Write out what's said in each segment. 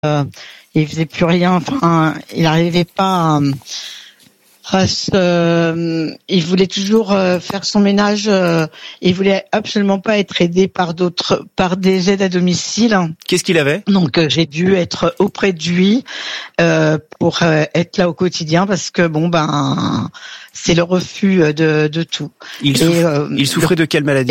il faisait plus rien. Enfin, il n'arrivait pas il voulait toujours faire son ménage. Il voulait absolument pas être aidé par des aides à domicile. Qu'est-ce qu'il avait ? Donc j'ai dû être auprès de lui pour être là au quotidien parce que c'est le refus de tout. Il souffrait de quelle maladie ?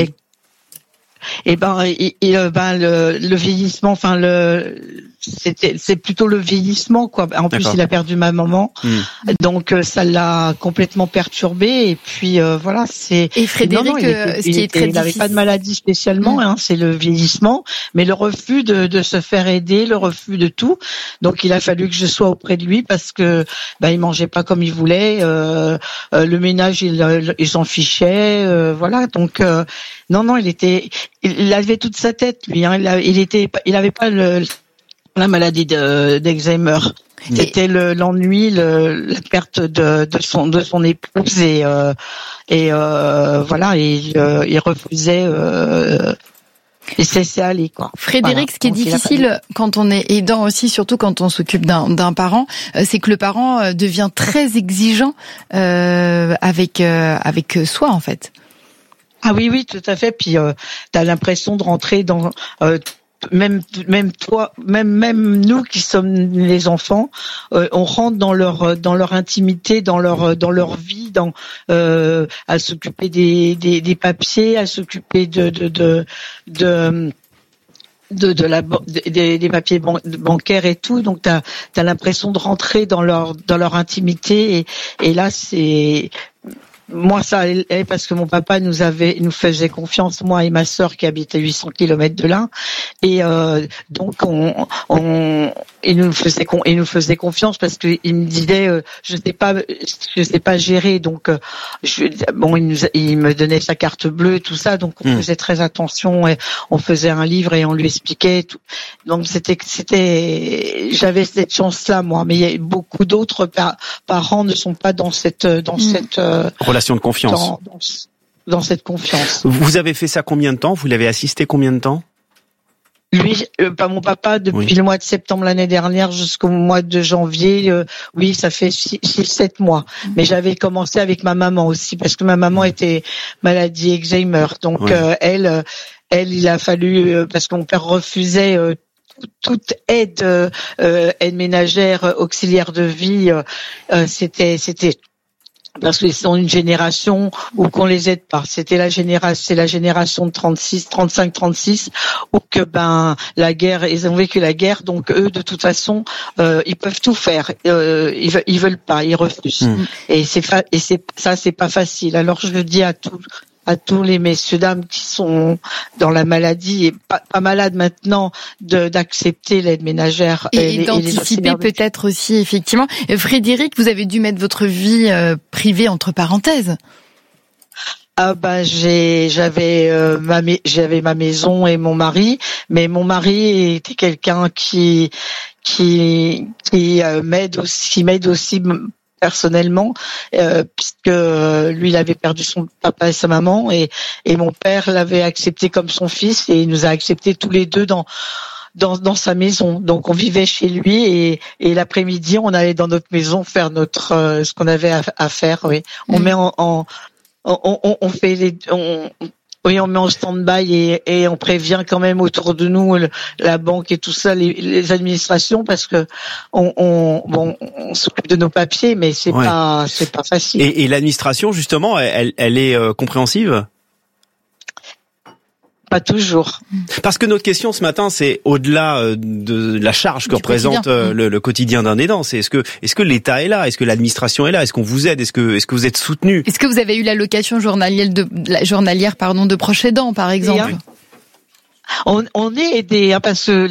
Le vieillissement, c'est plutôt le vieillissement, quoi. En plus, il a perdu ma maman, donc ça l'a complètement perturbé. Et puis voilà, c'est. Et Frédéric, il n'avait pas de maladie spécialement, c'est le vieillissement, mais le refus de se faire aider, le refus de tout. Donc il a fallu que je sois auprès de lui parce que il mangeait pas comme il voulait, le ménage il s'en fichait, voilà. Donc non, il avait toute sa tête, lui. Il avait pas la maladie d'Alzheimer. C'était l'ennui, la perte de son épouse et voilà. Et il refusait. Et c'est allé, quoi. Frédéric, voilà. Ce qui est difficile quand on est aidant aussi, surtout quand on s'occupe d'un parent, c'est que le parent devient très exigeant avec soi, en fait. Ah oui, tout à fait. Puis t'as l'impression de rentrer dans même toi, même nous qui sommes les enfants, on rentre dans leur intimité, dans leur vie, à s'occuper des papiers, à s'occuper des papiers bancaires et tout. Donc t'as l'impression de rentrer dans leur intimité et là c'est. Moi, ça allait parce que mon papa nous faisait confiance, moi et ma sœur qui habite à 800 km de là, et donc il nous faisait confiance parce que il me disait je sais pas gérer, donc il me donnait sa carte bleue, tout ça, donc on faisait très attention, et on faisait un livre et on lui expliquait tout. Donc j'avais cette chance-là, moi, mais il y a beaucoup d'autres parents ne sont pas dans cette relation de confiance. Dans cette confiance. Vous avez fait ça combien de temps ? Vous l'avez assisté combien de temps ? Lui, mon papa, depuis le mois de septembre l'année dernière jusqu'au mois de janvier, oui, ça fait 6-7 mois. Mais j'avais commencé avec ma maman aussi, parce que ma maman était maladie Alzheimer. Donc, elle, il a fallu, parce que mon père refusait toute aide ménagère, auxiliaire de vie, c'était parce qu'ils sont une génération où qu'on les aide pas. C'est la génération de 35-36 où que la guerre, ils ont vécu la guerre, donc eux de toute façon ils peuvent tout faire. Ils veulent pas, ils refusent. Et c'est pas facile. Alors je le dis à tous les messieurs dames qui sont dans la maladie et pas malades maintenant d'accepter l'aide ménagère et d'anticiper peut-être aussi, effectivement. Frédéric, vous avez dû mettre votre vie privée entre parenthèses. J'avais ma maison et mon mari, mais mon mari était quelqu'un qui m'aide aussi personnellement, puisque lui il avait perdu son papa et sa maman, et mon père l'avait accepté comme son fils, et il nous a acceptés tous les deux dans sa maison. Donc on vivait chez lui, et l'après-midi on allait dans notre maison faire ce qu'on avait à faire. Oui, on met on met en stand-by et on prévient quand même autour de nous la banque et tout ça, les administrations, parce que on s'occupe de nos papiers, mais c'est pas facile. Et l'administration, justement, elle est compréhensive ? Pas toujours. Parce que notre question ce matin, c'est au-delà de la charge que représente le quotidien d'un aidant. C'est est-ce que l'État est là ? Est-ce que l'administration est là ? Est-ce qu'on vous aide ? Est-ce que vous êtes soutenu ? Est-ce que vous avez eu l'allocation journalière de proche aidant, par exemple ? On est aidé, parce que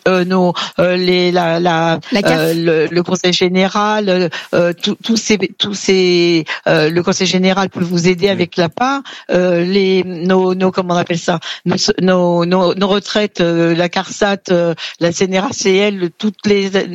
le conseil général, le conseil général peut vous aider avec l'APA, comment on appelle ça, nos retraites, la CARSAT, la CNRACL, toutes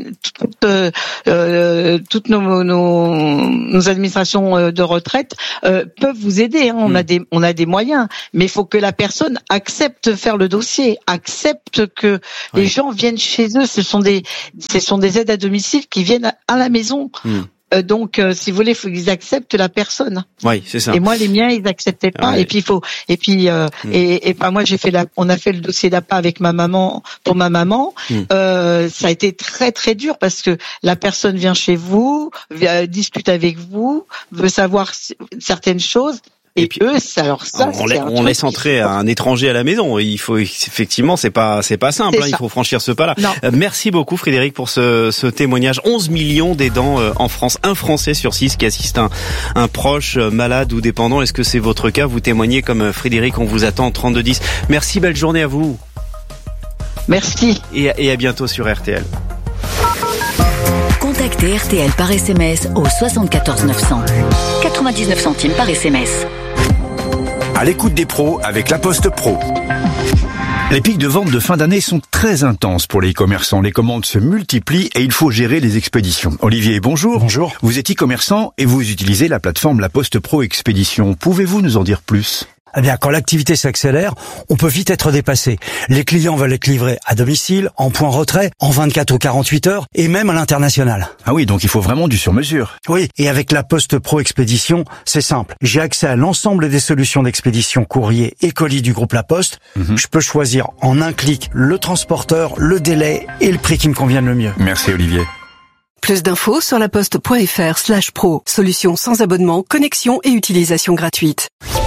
nos administrations de retraite peuvent vous aider. On a des moyens, mais il faut que la personne accepte de faire le dossier. entier acceptent que les gens viennent chez eux. Ce sont des aides à domicile qui viennent à la maison. Donc, si vous voulez, il faut qu'ils acceptent la personne. Oui, c'est ça. Et moi, les miens, ils acceptaient pas. Ouais. Et puis, moi, on a fait le dossier d'APA avec ma maman, pour ma maman. Ça a été très, très dur parce que la personne vient chez vous, discute avec vous, veut savoir certaines choses. Et puis eux, on laisse entrer un étranger à la maison. Il faut effectivement, c'est pas simple. Il faut franchir ce pas-là. Merci beaucoup Frédéric pour ce témoignage. 11 millions d'aidants en France, un Français sur 6 qui assiste un proche malade ou dépendant. Est-ce que c'est votre cas? Vous témoignez comme Frédéric. On vous attend 3210. Merci, belle journée à vous. Merci. Et à bientôt sur RTL. Contactez RTL par SMS au 74 900. 99 centimes par SMS. À l'écoute des pros avec La Poste Pro. Les pics de vente de fin d'année sont très intenses pour les e-commerçants. Les commandes se multiplient et il faut gérer les expéditions. Olivier, bonjour. Bonjour. Vous êtes e-commerçant et vous utilisez la plateforme La Poste Pro Expédition. Pouvez-vous nous en dire plus ? Eh bien, quand l'activité s'accélère, on peut vite être dépassé. Les clients veulent être livrés à domicile, en point retrait, en 24 ou 48 heures, et même à l'international. Ah oui, donc il faut vraiment du sur-mesure. Oui, et avec la Poste Pro Expédition, c'est simple. J'ai accès à l'ensemble des solutions d'expédition courrier et colis du groupe La Poste. Je peux choisir en un clic le transporteur, le délai et le prix qui me convienne le mieux. Merci Olivier. Plus d'infos sur laposte.fr/pro. Solution sans abonnement, connexion et utilisation gratuite.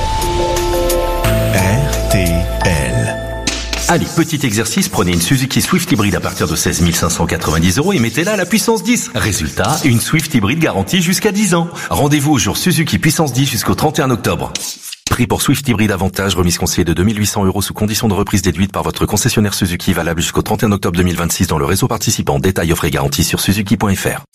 RTL. Allez, petit exercice, prenez une Suzuki Swift hybride à partir de 16 590 € et mettez-la à la puissance 10. Résultat, une Swift hybride garantie jusqu'à 10 ans. Rendez-vous au jour Suzuki puissance 10 jusqu'au 31 octobre. Prix pour Swift hybride avantage, remise conseillée de 2 800 € sous condition de reprise déduite par votre concessionnaire Suzuki, valable jusqu'au 31 octobre 2026 dans le réseau participant. Détails, offres et garanties sur suzuki.fr.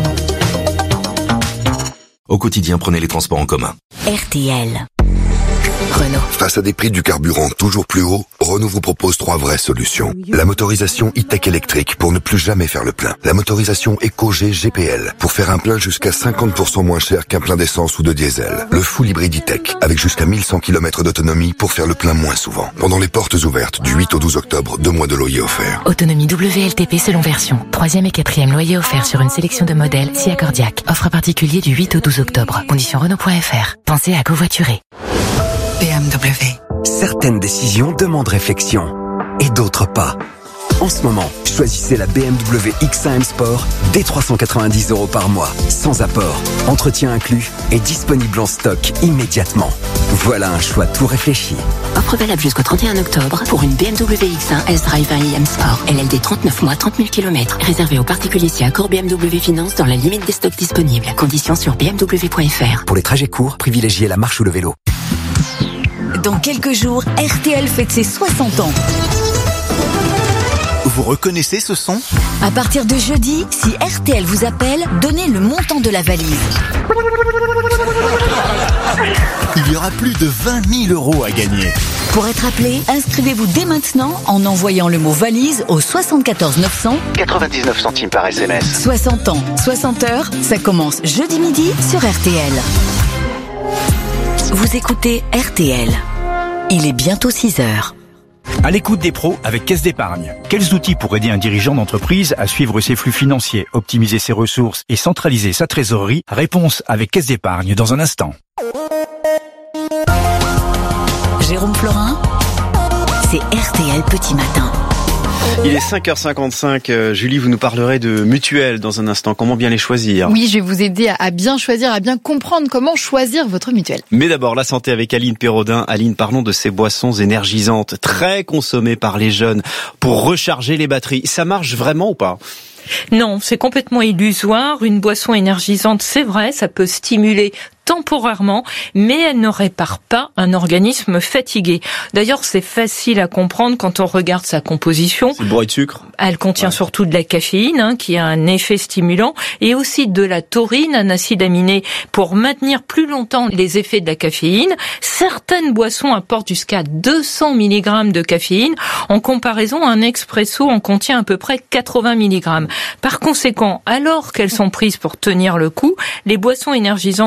Au quotidien, prenez les transports en commun. RTL. Renault. Face à des prix du carburant toujours plus hauts, Renault vous propose 3 vraies solutions. La motorisation e-tech électrique pour ne plus jamais faire le plein. La motorisation EcoG GPL pour faire un plein jusqu'à 50% moins cher qu'un plein d'essence ou de diesel. Le full hybride e-tech avec jusqu'à 1100 km d'autonomie pour faire le plein moins souvent. Pendant les portes ouvertes du 8 au 12 octobre, 2 mois de loyer offerts. Autonomie WLTP selon version. 3e et 4e loyer offert sur une sélection de modèles si accordiaque. Offre particulier du 8 au 12 octobre. Conditions Renault.fr. Pensez à covoiturer. BMW. Certaines décisions demandent réflexion et d'autres pas. En ce moment, choisissez la BMW X1 M Sport dès 390 € par mois, sans apport, entretien inclus et disponible en stock immédiatement. Voilà un choix tout réfléchi. Offre valable jusqu'au 31 octobre pour une BMW X1 S-Drive 1 IM Sport. LLD 39 mois, 30 000 km. Réservé aux particuliers si accord BMW Finance dans la limite des stocks disponibles. Conditions sur bmw.fr. Pour les trajets courts, privilégiez la marche ou le vélo. Dans quelques jours, RTL fête ses 60 ans. Vous reconnaissez ce son ? À partir de jeudi, si RTL vous appelle, donnez le montant de la valise. Il y aura plus de 20 000 € à gagner. Pour être appelé, inscrivez-vous dès maintenant en envoyant le mot valise au 74 900. 99 centimes par SMS. 60 ans, 60 heures, ça commence jeudi midi sur RTL. Vous écoutez RTL. Il est bientôt 6 heures. À l'écoute des pros avec Caisse d'épargne. Quels outils pour aider un dirigeant d'entreprise à suivre ses flux financiers, optimiser ses ressources et centraliser sa trésorerie ? Réponse avec Caisse d'épargne dans un instant. Jérôme Florin, c'est RTL Petit Matin. Il est 5h55. Julie, vous nous parlerez de mutuelles dans un instant. Comment bien les choisir ? Oui, je vais vous aider à bien choisir, à bien comprendre comment choisir votre mutuelle. Mais d'abord, la santé avec Aline Pérodin. Aline, parlons de ces boissons énergisantes, très consommées par les jeunes pour recharger les batteries. Ça marche vraiment ou pas ? Non, c'est complètement illusoire. Une boisson énergisante, c'est vrai, ça peut stimuler temporairement, mais elle ne répare pas un organisme fatigué. D'ailleurs, c'est facile à comprendre quand on regarde sa composition. C'est bourré de sucre. Elle contient surtout de la caféine, qui a un effet stimulant, et aussi de la taurine, un acide aminé, pour maintenir plus longtemps les effets de la caféine. Certaines boissons apportent jusqu'à 200 mg de caféine. En comparaison, un expresso en contient à peu près 80 mg. Par conséquent, alors qu'elles sont prises pour tenir le coup, les boissons énergisantes, surtout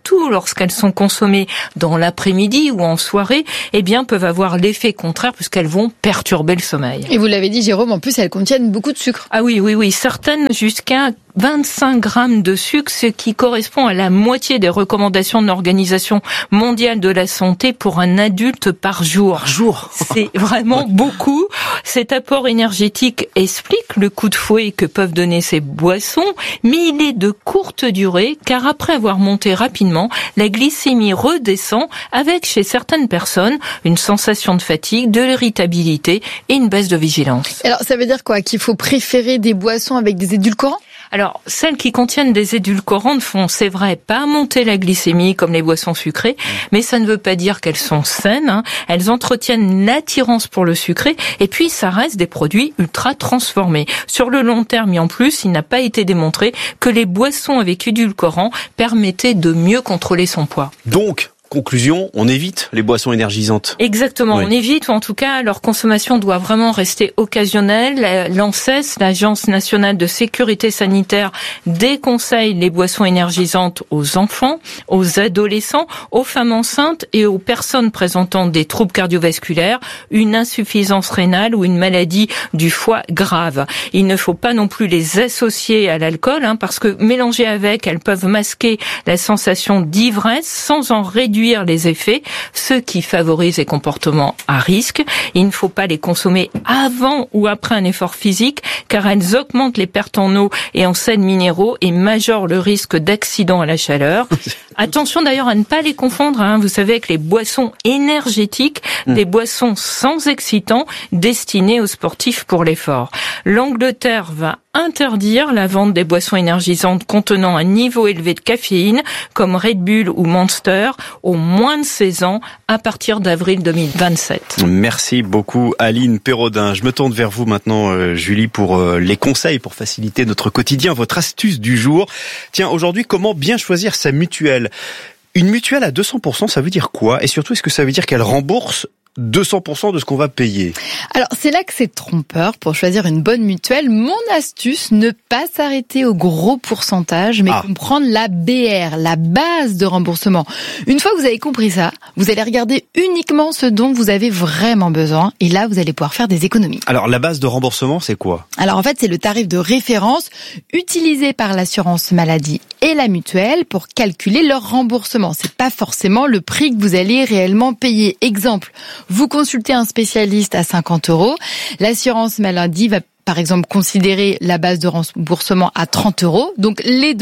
surtout lorsqu'elles sont consommées dans l'après-midi ou en soirée, eh bien, peuvent avoir l'effet contraire puisqu'elles vont perturber le sommeil. Et vous l'avez dit, Jérôme, en plus, elles contiennent beaucoup de sucre. Ah oui, certaines jusqu'à 25 grammes de sucre, ce qui correspond à la moitié des recommandations de l'Organisation mondiale de la santé pour un adulte par jour. C'est vraiment beaucoup. Cet apport énergétique explique le coup de fouet que peuvent donner ces boissons, mais il est de courte durée, car après avoir monté rapidement, la glycémie redescend avec, chez certaines personnes, une sensation de fatigue, de l'irritabilité et une baisse de vigilance. Alors, ça veut dire quoi? Qu'il faut préférer des boissons avec des édulcorants? Alors, celles qui contiennent des édulcorants ne font, c'est vrai, pas monter la glycémie comme les boissons sucrées, mais ça ne veut pas dire qu'elles sont saines. Elles entretiennent l'attirance pour le sucré, et puis ça reste des produits ultra transformés. Sur le long terme, et en plus, il n'a pas été démontré que les boissons avec édulcorants permettaient de mieux contrôler son poids. Donc, conclusion, on évite les boissons énergisantes. Exactement, oui. On évite, ou en tout cas, leur consommation doit vraiment rester occasionnelle. L'ANSES, l'Agence nationale de sécurité sanitaire, déconseille les boissons énergisantes aux enfants, aux adolescents, aux femmes enceintes et aux personnes présentant des troubles cardiovasculaires, une insuffisance rénale ou une maladie du foie grave. Il ne faut pas non plus les associer à l'alcool, parce que mélangées avec, elles peuvent masquer la sensation d'ivresse sans en réduire les effets, ce qui favorise les comportements à risque. Il ne faut pas les consommer avant ou après un effort physique, car elles augmentent les pertes en eau et en sels minéraux et majorent le risque d'accident à la chaleur. Attention d'ailleurs à ne pas les confondre, vous savez, avec les boissons énergétiques, des boissons sans excitants destinées aux sportifs pour l'effort. L'Angleterre va interdire la vente des boissons énergisantes contenant un niveau élevé de caféine, comme Red Bull ou Monster, aux moins de 16 ans, à partir d'avril 2027. Merci beaucoup, Aline Perraudin. Je me tourne vers vous maintenant, Julie, pour les conseils pour faciliter notre quotidien, votre astuce du jour. Tiens, aujourd'hui, comment bien choisir sa mutuelle? Une mutuelle à 200%, ça veut dire quoi? Et surtout, est-ce que ça veut dire qu'elle rembourse 200% de ce qu'on va payer? Alors, c'est là que c'est trompeur pour choisir une bonne mutuelle. Mon astuce, ne pas s'arrêter au gros pourcentage, mais comprendre la BR, la base de remboursement. Une fois que vous avez compris ça, vous allez regarder uniquement ce dont vous avez vraiment besoin, et là, vous allez pouvoir faire des économies. Alors, la base de remboursement, c'est quoi? Alors, en fait, c'est le tarif de référence utilisé par l'assurance maladie et la mutuelle pour calculer leur remboursement. C'est pas forcément le prix que vous allez réellement payer. Exemple, vous consultez un spécialiste à 50 €, l'assurance maladie va par exemple considérer la base de remboursement à 30 €. Donc les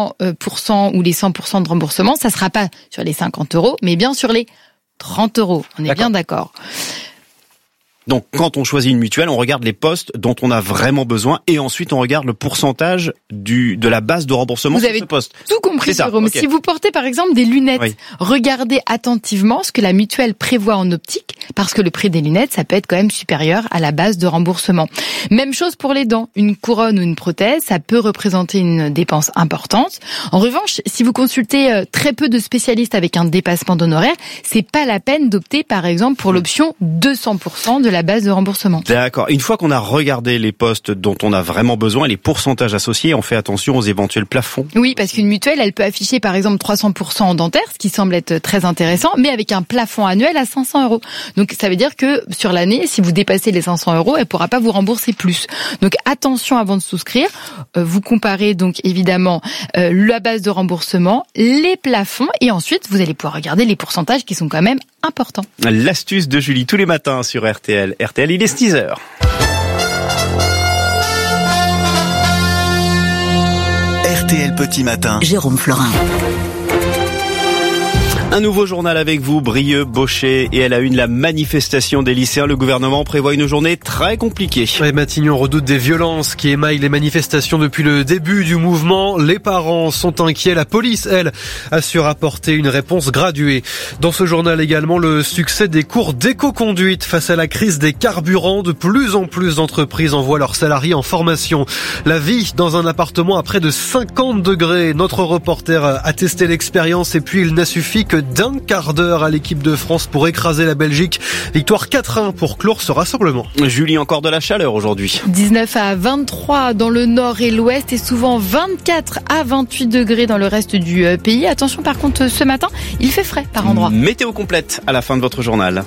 200% ou les 100% de remboursement, ça sera pas sur les 50 €, mais bien sur les 30 €. On est bien d'accord. Donc, quand on choisit une mutuelle, on regarde les postes dont on a vraiment besoin et ensuite on regarde le pourcentage de la base de remboursement sur ce poste. Vous avez tout compris, Jérôme. Okay. Si vous portez par exemple des lunettes, regardez attentivement ce que la mutuelle prévoit en optique, parce que le prix des lunettes, ça peut être quand même supérieur à la base de remboursement. Même chose pour les dents. Une couronne ou une prothèse, ça peut représenter une dépense importante. En revanche, si vous consultez très peu de spécialistes avec un dépassement d'honoraires, c'est pas la peine d'opter par exemple pour l'option 200% de la base de remboursement. D'accord. Une fois qu'on a regardé les postes dont on a vraiment besoin, les pourcentages associés, on fait attention aux éventuels plafonds. Oui, parce qu'une mutuelle, elle peut afficher par exemple 300% en dentaire, ce qui semble être très intéressant, mais avec un plafond annuel à 500 €. Donc ça veut dire que sur l'année, si vous dépassez les 500 €, elle pourra pas vous rembourser plus. Donc attention avant de souscrire. Vous comparez donc évidemment la base de remboursement, les plafonds, et ensuite vous allez pouvoir regarder les pourcentages qui sont quand même importants. L'astuce de Julie tous les matins sur RTL. RTL, il est 6h. RTL Petit Matin. Jérôme Florin. Un nouveau journal avec vous, Brieux, Baucher, et à la une, la manifestation des lycéens. Le gouvernement prévoit une journée très compliquée. Et Matignon redoute des violences qui émaillent les manifestations depuis le début du mouvement. Les parents sont inquiets. La police, elle, assure apporter une réponse graduée. Dans ce journal également, le succès des cours d'éco-conduite face à la crise des carburants. De plus en plus d'entreprises envoient leurs salariés en formation. La vie dans un appartement à près de 50 degrés. Notre reporter a testé l'expérience et puis il n'a suffi que que d'un quart d'heure à l'équipe de France pour écraser la Belgique. Victoire 4-1 pour clore ce rassemblement. Julie, encore de la chaleur aujourd'hui. 19 à 23 dans le nord et l'ouest et souvent 24 à 28 degrés dans le reste du pays. Attention par contre, ce matin, il fait frais par endroits. Météo complète à la fin de votre journal.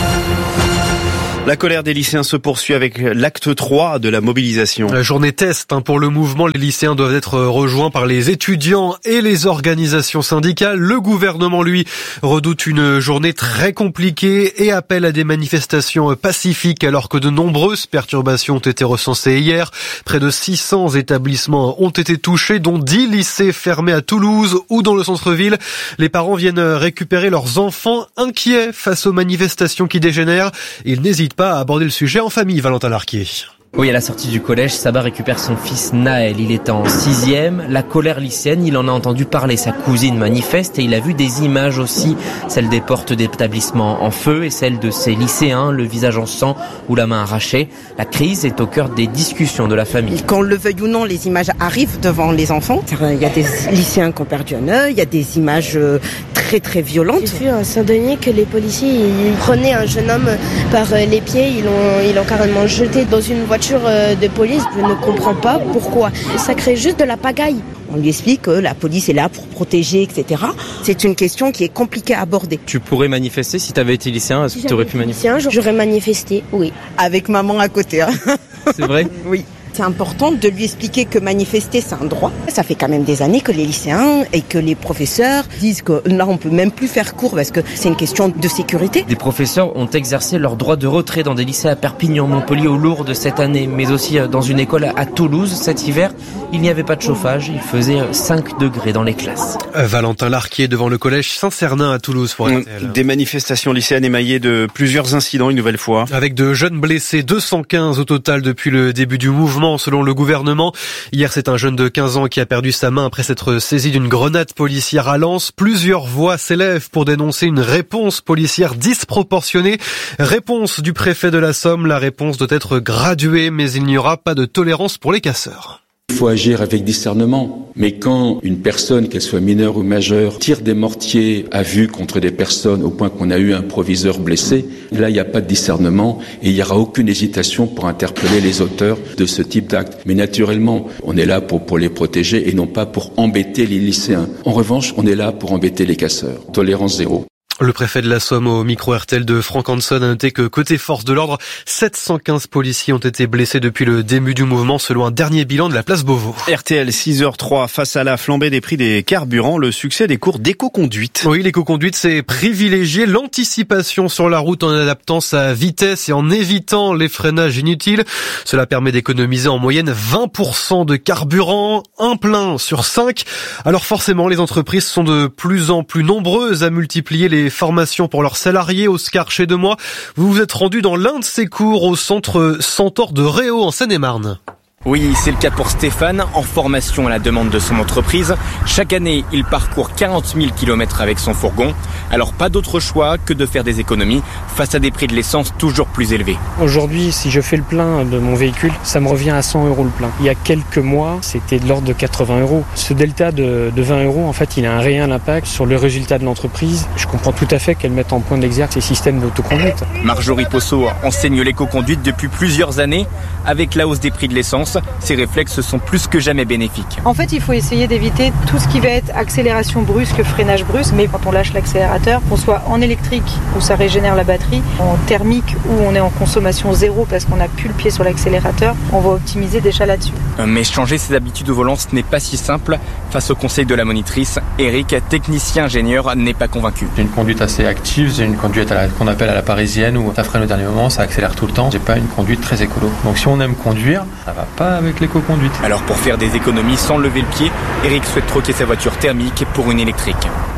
La colère des lycéens se poursuit avec l'acte 3 de la mobilisation. La journée test pour le mouvement. Les lycéens doivent être rejoints par les étudiants et les organisations syndicales. Le gouvernement, lui, redoute une journée très compliquée et appelle à des manifestations pacifiques alors que de nombreuses perturbations ont été recensées hier. Près de 600 établissements ont été touchés, dont 10 lycées fermés à Toulouse ou dans le centre-ville. Les parents viennent récupérer leurs enfants inquiets face aux manifestations qui dégénèrent. Ils n'hésitent pas à aborder le sujet en famille, Valentin Larquier. Oui, à la sortie du collège, Saba récupère son fils Naël. Il est en 6e. La colère lycéenne, il en a entendu parler. Sa cousine manifeste et il a vu des images aussi. Celle des portes d'établissements en feu et celle de ces lycéens, le visage en sang ou la main arrachée. La crise est au cœur des discussions de la famille. Qu'on le veuille ou non, les images arrivent devant les enfants. Il y a des lycéens qui ont perdu un œil, il y a des images très très violentes. J'ai vu à Saint-Denis que les policiers ils prenaient un jeune homme par les pieds, ils l'ont carrément jeté dans une voiture de police. Je ne comprends pas pourquoi. Ça crée juste de la pagaille. On lui explique que la police est là pour protéger, etc. C'est une question qui est compliquée à aborder. Tu pourrais manifester si tu avais été lycéen? Est-ce que tu aurais pu manifester? J'aurais manifesté, oui. Avec maman à côté. C'est vrai? Oui. C'est important de lui expliquer que manifester, c'est un droit. Ça fait quand même des années que les lycéens et que les professeurs disent que là, on peut même plus faire cours parce que c'est une question de sécurité. Des professeurs ont exercé leur droit de retrait dans des lycées à Perpignan, Montpellier ou Lourdes cette année, mais aussi dans une école à Toulouse cet hiver. Il n'y avait pas de chauffage, il faisait 5 degrés dans les classes. Valentin Larquier devant le collège Saint-Cernin à Toulouse pour RTL. Des manifestations lycéennes émaillées de plusieurs incidents une nouvelle fois. Avec de jeunes blessés, 215 au total depuis le début du mouvement selon le gouvernement. Hier, c'est un jeune de 15 ans qui a perdu sa main après s'être saisi d'une grenade policière à Lens. Plusieurs voix s'élèvent pour dénoncer une réponse policière disproportionnée. Réponse du préfet de la Somme, la réponse doit être graduée, mais il n'y aura pas de tolérance pour les casseurs. Il faut agir avec discernement. Mais quand une personne, qu'elle soit mineure ou majeure, tire des mortiers à vue contre des personnes au point qu'on a eu un proviseur blessé, là, il n'y a pas de discernement et il n'y aura aucune hésitation pour interpeller les auteurs de ce type d'acte. Mais naturellement, on est là pour les protéger et non pas pour embêter les lycéens. En revanche, on est là pour embêter les casseurs. Tolérance zéro. Le préfet de la Somme au micro RTL de Franck Hanson a noté que côté force de l'ordre, 715 policiers ont été blessés depuis le début du mouvement selon un dernier bilan de la place Beauvau. RTL 6h03 face à la flambée des prix des carburants, le succès des cours d'éco-conduite. Oui, l'éco-conduite, c'est privilégier l'anticipation sur la route en adaptant sa vitesse et en évitant les freinages inutiles. Cela permet d'économiser en moyenne 20% de carburant, un plein sur 5. Alors forcément, les entreprises sont de plus en plus nombreuses à multiplier les formations pour leurs salariés. Oscar chez de moi, vous vous êtes rendu dans l'un de ces cours au centre Centaure de Réau en Seine-et-Marne. Oui, c'est le cas pour Stéphane, en formation à la demande de son entreprise. Chaque année, il parcourt 40 000 km avec son fourgon. Alors pas d'autre choix que de faire des économies face à des prix de l'essence toujours plus élevés. Aujourd'hui, si je fais le plein de mon véhicule, ça me revient à 100 € le plein. Il y a quelques mois, c'était de l'ordre de 80 €. Ce delta de 20 €, en fait, il a un réel impact sur le résultat de l'entreprise. Je comprends tout à fait qu'elle mette en point d'exergue ces systèmes d'autoconduite. Marjorie Posso enseigne l'éco-conduite depuis plusieurs années. Avec la hausse des prix de l'essence, ces réflexes sont plus que jamais bénéfiques. En fait, il faut essayer d'éviter tout ce qui va être accélération brusque, freinage brusque, mais quand on lâche l'accélérateur, qu'on soit en électrique où ça régénère la batterie, en thermique où on est en consommation zéro parce qu'on n'a plus le pied sur l'accélérateur, on va optimiser déjà là-dessus. Mais changer ses habitudes au volant, ce n'est pas si simple. Face au conseil de la monitrice, Eric, technicien ingénieur, n'est pas convaincu. J'ai une conduite assez active, j'ai une conduite qu'on appelle à la parisienne où ça freine au dernier moment, ça accélère tout le temps. J'ai pas une conduite très écolo. Donc si on aime conduire, ça va pas avec l'éco-conduite. Alors pour faire des économies sans lever le pied, Eric souhaite troquer sa voiture thermique pour une électrique.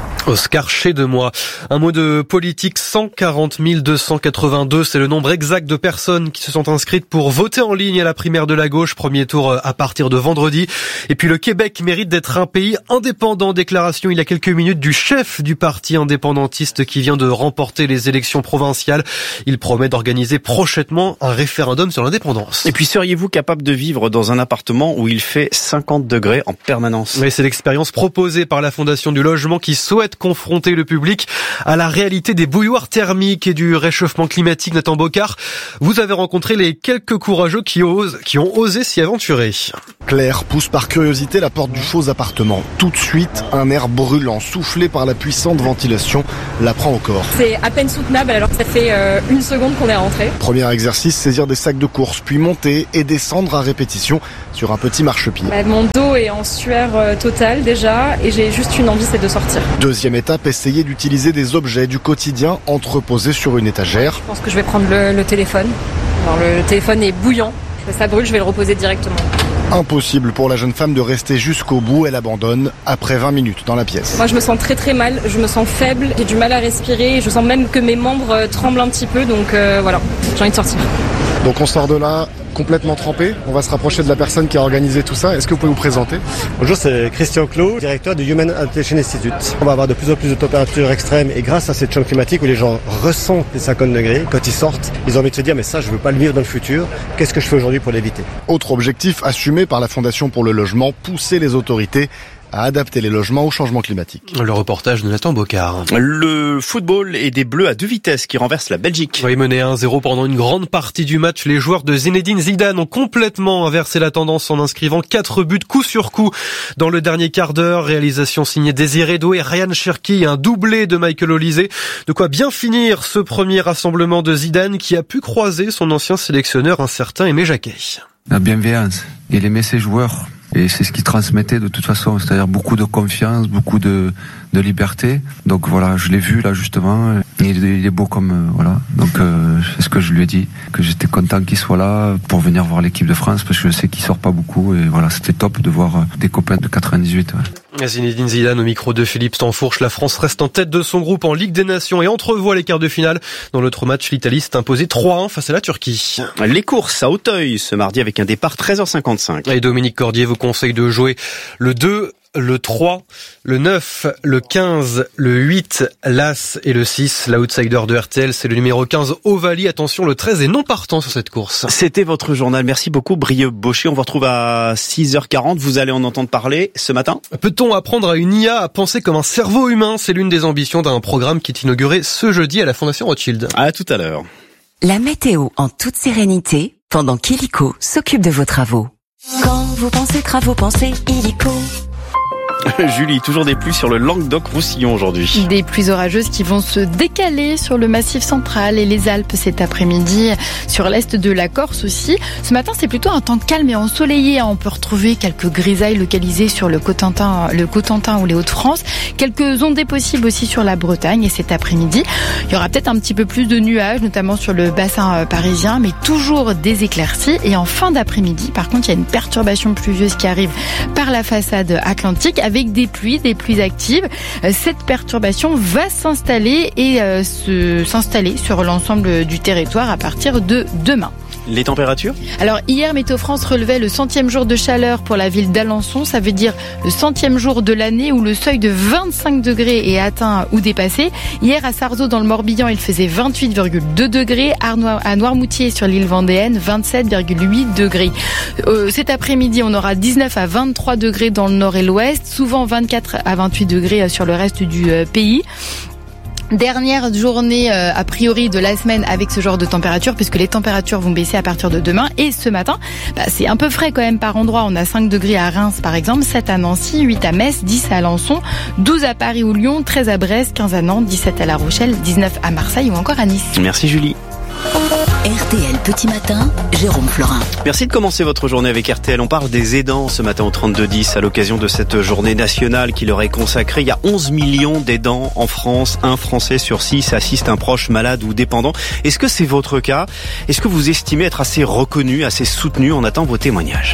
Oscar chez de moi. Un mot de politique, 140 282, c'est le nombre exact de personnes qui se sont inscrites pour voter en ligne à la primaire de la gauche, premier tour à partir de vendredi. Et puis le Québec mérite d'être un pays indépendant, déclaration il y a quelques minutes du chef du parti indépendantiste qui vient de remporter les élections provinciales. Il promet d'organiser prochainement un référendum sur l'indépendance. Et puis seriez-vous capable de vivre dans un appartement où il fait 50 degrés en permanence? Oui, c'est l'expérience proposée par la Fondation du Logement qui souhaite confronter le public à la réalité des bouilloires thermiques et du réchauffement climatique. Nathan Bocard, vous avez rencontré les quelques courageux qui ont osé s'y aventurer. Claire pousse par curiosité la porte du faux appartement. Tout de suite, un air brûlant, soufflé par la puissante ventilation, la prend au corps. C'est à peine soutenable alors que ça fait une seconde qu'on est rentré. Premier exercice, saisir des sacs de course, puis monter et descendre à répétition sur un petit marchepied. Mon dos est en sueur totale déjà et j'ai juste une envie, c'est de sortir. Deuxième étape, essayer d'utiliser des objets du quotidien entreposés sur une étagère. Je pense que je vais prendre le téléphone. Alors le téléphone est bouillant, ça brûle, je vais le reposer directement. Impossible pour la jeune femme de rester jusqu'au bout, elle abandonne après 20 minutes dans la pièce. Moi je me sens très très mal, je me sens faible, j'ai du mal à respirer, je sens même que mes membres tremblent un petit peu, donc voilà, j'ai envie de sortir. Donc on sort de là complètement trempé, on va se rapprocher de la personne qui a organisé tout ça. Est-ce que vous pouvez vous présenter ? Bonjour, c'est Christian Clot, directeur du Human Adaptation Institute. On va avoir de plus en plus de températures extrêmes et grâce à cette chambre climatique où les gens ressentent les 50 degrés, quand ils sortent, ils ont envie de se dire mais ça je veux pas le vivre dans le futur, qu'est-ce que je fais aujourd'hui pour l'éviter ? Autre objectif assumé par la Fondation pour le logement, pousser les autorités à adapter les logements au changement climatique. Le reportage de Nathan Bocard. Le football et des Bleus à 2 vitesses qui renversent la Belgique. Oui, mené 1-0 pendant une grande partie du match. Les joueurs de Zinedine Zidane ont complètement inversé la tendance en inscrivant 4 buts coup sur coup dans le dernier quart d'heure. Réalisation signée Désiré Doué, Ryan Cherki, un doublé de Michael Olise. De quoi bien finir ce premier rassemblement de Zidane qui a pu croiser son ancien sélectionneur, un certain Aimé Jacquet. La bienveillance. Il aimait ses joueurs. Et c'est ce qu'il transmettait de toute façon, c'est-à-dire beaucoup de confiance, beaucoup de liberté. Donc voilà, je l'ai vu là justement, il est beau comme voilà. Donc c'est ce que je lui ai dit, que j'étais content qu'il soit là pour venir voir l'équipe de France parce que je sais qu'il sort pas beaucoup et voilà, c'était top de voir des copains de 98. Ouais. Zinedine Zidane au micro de Philippe Stanfourche. La France reste en tête de son groupe en Ligue des Nations et entrevoit les quarts de finale. Dans l'autre match, l'Italie s'est imposée 3-1 face à la Turquie. Les courses à Auteuil ce mardi avec un départ 13h55. Et Dominique Cordier vous conseille de jouer le 2, le 3, le 9, le 15, le 8, l'As et le 6. L'outsider de RTL, c'est le numéro 15, Ovalie. Attention, le 13 est non partant sur cette course. C'était votre journal. Merci beaucoup, Brieux Baucher. On vous retrouve à 6h40. Vous allez en entendre parler ce matin. Peut-on apprendre à une IA à penser comme un cerveau humain ? C'est l'une des ambitions d'un programme qui est inauguré ce jeudi à la Fondation Rothschild. À tout à l'heure. La météo en toute sérénité pendant qu'Illico s'occupe de vos travaux. Quand vous pensez travaux, pensez Illico. Julie, toujours des pluies sur le Languedoc-Roussillon aujourd'hui. Des pluies orageuses qui vont se décaler sur le Massif central et les Alpes cet après-midi, sur l'est de la Corse aussi. Ce matin, c'est plutôt un temps calme et ensoleillé. On peut retrouver quelques grisailles localisées sur le Cotentin ou les Hauts-de-France. Quelques ondées possibles aussi sur la Bretagne. Et cet après-midi, il y aura peut-être un petit peu plus de nuages, notamment sur le bassin parisien, mais toujours des éclaircies. Et en fin d'après-midi, par contre, il y a une perturbation pluvieuse qui arrive par la façade atlantique avec des pluies actives. Cette perturbation va s'installer sur l'ensemble du territoire à partir de demain. Les températures ? Alors hier, Météo France relevait le 100e jour de chaleur pour la ville d'Alençon. Ça veut dire le 100e jour de l'année où le seuil de 25 degrés est atteint ou dépassé. Hier à Sarzeau dans le Morbihan, il faisait 28,2 degrés. À Noirmoutier sur l'île Vendéenne, 27,8 degrés. Cet après-midi, on aura 19 à 23 degrés dans le nord et l'ouest. Souvent 24 à 28 degrés sur le reste du pays. Dernière journée a priori de la semaine avec ce genre de température puisque les températures vont baisser à partir de demain et ce matin c'est un peu frais quand même par endroit. On a 5 degrés à Reims par exemple, 7 à Nancy, 8 à Metz, 10 à Alençon, 12 à Paris ou Lyon, 13 à Brest, 15 à Nantes, 17 à La Rochelle, 19 à Marseille ou encore à Nice. Merci Julie. RTL Petit Matin, Jérôme Florin. Merci de commencer votre journée avec RTL. On parle des aidants ce matin au 32-10 à l'occasion de cette journée nationale qui leur est consacrée. Il y a 11 millions d'aidants en France. Un Français sur 6 assiste un proche malade ou dépendant. Est-ce que c'est votre cas ? Est-ce que vous estimez être assez reconnu, assez soutenu ? On attend vos témoignages.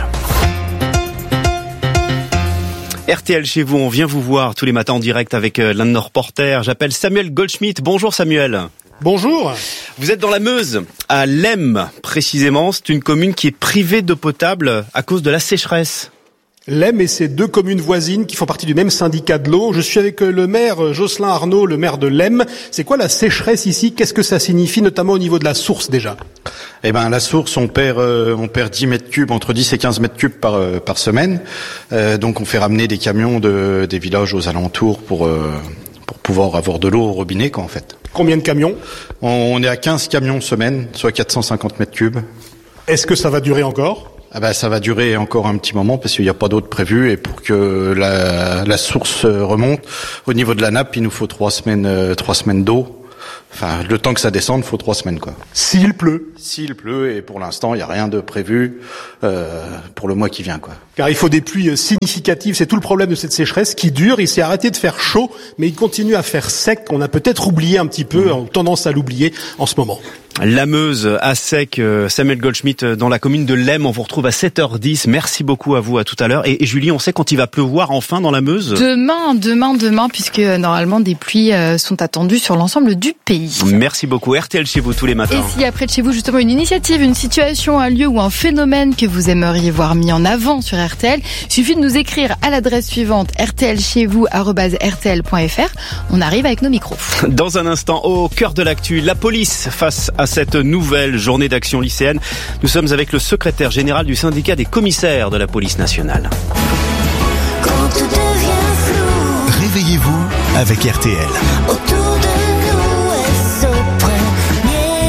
RTL chez vous, on vient vous voir tous les matins en direct avec l'un de nos reporters. J'appelle Samuel Goldschmidt. Bonjour Samuel. Bonjour. Vous êtes dans la Meuse, à Lem précisément. C'est une commune qui est privée d'eau potable à cause de la sécheresse. Lem et ses 2 communes voisines qui font partie du même syndicat de l'eau. Je suis avec le maire Jocelyn Arnaud, le maire de Lem. C'est quoi la sécheresse ici ? Qu'est-ce que ça signifie, notamment au niveau de la source déjà ? Eh ben, la source, on perd 10 mètres cubes, entre 10 et 15 mètres cubes par semaine. Donc on fait ramener des camions des villages aux alentours pour pouvoir avoir de l'eau au robinet, quoi, en fait. Combien de camions ? On est à 15 camions semaine, soit 450 mètres cubes. Est-ce que ça va durer encore ? Ça va durer encore un petit moment parce qu'il n'y a pas d'autre prévu, et pour que la source remonte, au niveau de la nappe, il nous faut 3 semaines d'eau. Enfin, le temps que ça descende, il faut 3 semaines, quoi. S'il pleut, et pour l'instant, il n'y a rien de prévu pour le mois qui vient, quoi. Car il faut des pluies significatives, c'est tout le problème de cette sécheresse qui dure. Il s'est arrêté de faire chaud, mais il continue à faire sec. On a peut-être oublié un petit peu, tendance à l'oublier en ce moment. La Meuse à sec, Samuel Goldschmidt dans la commune de Lem. On vous retrouve à 7h10. Merci beaucoup à vous, à tout à l'heure. Et Julie, on sait quand il va pleuvoir enfin dans la Meuse ? Demain, puisque normalement des pluies sont attendues sur l'ensemble du pays. Merci beaucoup. RTL chez vous tous les matins. Et si après de chez vous justement une initiative, une situation, un lieu ou un phénomène que vous aimeriez voir mis en avant sur RTL, il suffit de nous écrire à l'adresse suivante rtlchez-vous@rtl.fr. On arrive avec nos micros. Dans un instant, au cœur de l'actu, la police face à cette nouvelle journée d'action lycéenne. Nous sommes avec le secrétaire général du syndicat des commissaires de la police nationale. Quand tout devient flou, réveillez-vous avec RTL. Autour de nous est-ce au premier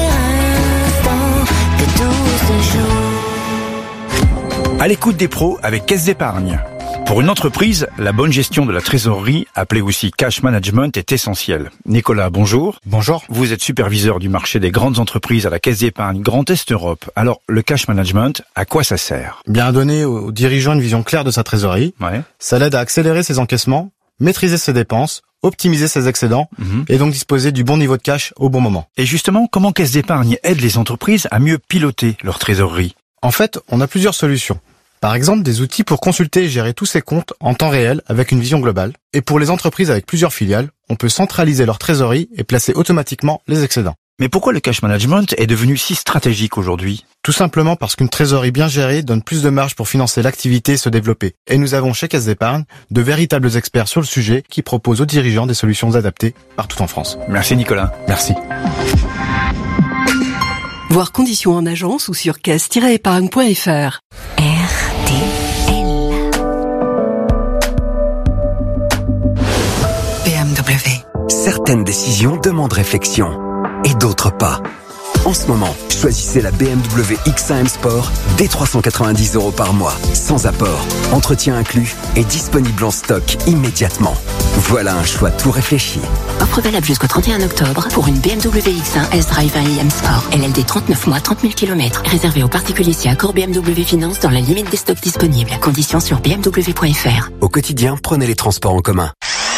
instant que tout se joue. À l'écoute des pros avec Caisse d'Épargne. Pour une entreprise, la bonne gestion de la trésorerie, appelée aussi cash management, est essentielle. Nicolas, bonjour. Bonjour. Vous êtes superviseur du marché des grandes entreprises à la Caisse d'Épargne Grand Est Europe. Alors, le cash management, à quoi ça sert ? Bien donner aux dirigeants une vision claire de sa trésorerie. Ouais. Ça l'aide à accélérer ses encaissements, maîtriser ses dépenses, optimiser ses excédents et donc disposer du bon niveau de cash au bon moment. Et justement, comment Caisse d'Épargne aide les entreprises à mieux piloter leur trésorerie ? En fait, on a plusieurs solutions. Par exemple, des outils pour consulter et gérer tous ses comptes en temps réel avec une vision globale. Et pour les entreprises avec plusieurs filiales, on peut centraliser leur trésorerie et placer automatiquement les excédents. Mais pourquoi le cash management est devenu si stratégique aujourd'hui ? Tout simplement parce qu'une trésorerie bien gérée donne plus de marge pour financer l'activité et se développer. Et nous avons chez Caisse d'Épargne de véritables experts sur le sujet qui proposent aux dirigeants des solutions adaptées partout en France. Merci Nicolas. Merci. Voir conditions en agence ou sur caisse-épargne.fr. BMW. Certaines décisions demandent réflexion et d'autres pas. En ce moment, choisissez la BMW X1 M Sport dès 390 € par mois, sans apport, entretien inclus et disponible en stock immédiatement. Voilà un choix tout réfléchi. Offre valable jusqu'au 31 octobre pour une BMW X1 S-Drive 1i M Sport. LLD 39 mois, 30 000 km. Réservé aux particuliers si accord BMW Finance dans la limite des stocks disponibles. Conditions sur bmw.fr. Au quotidien, prenez les transports en commun.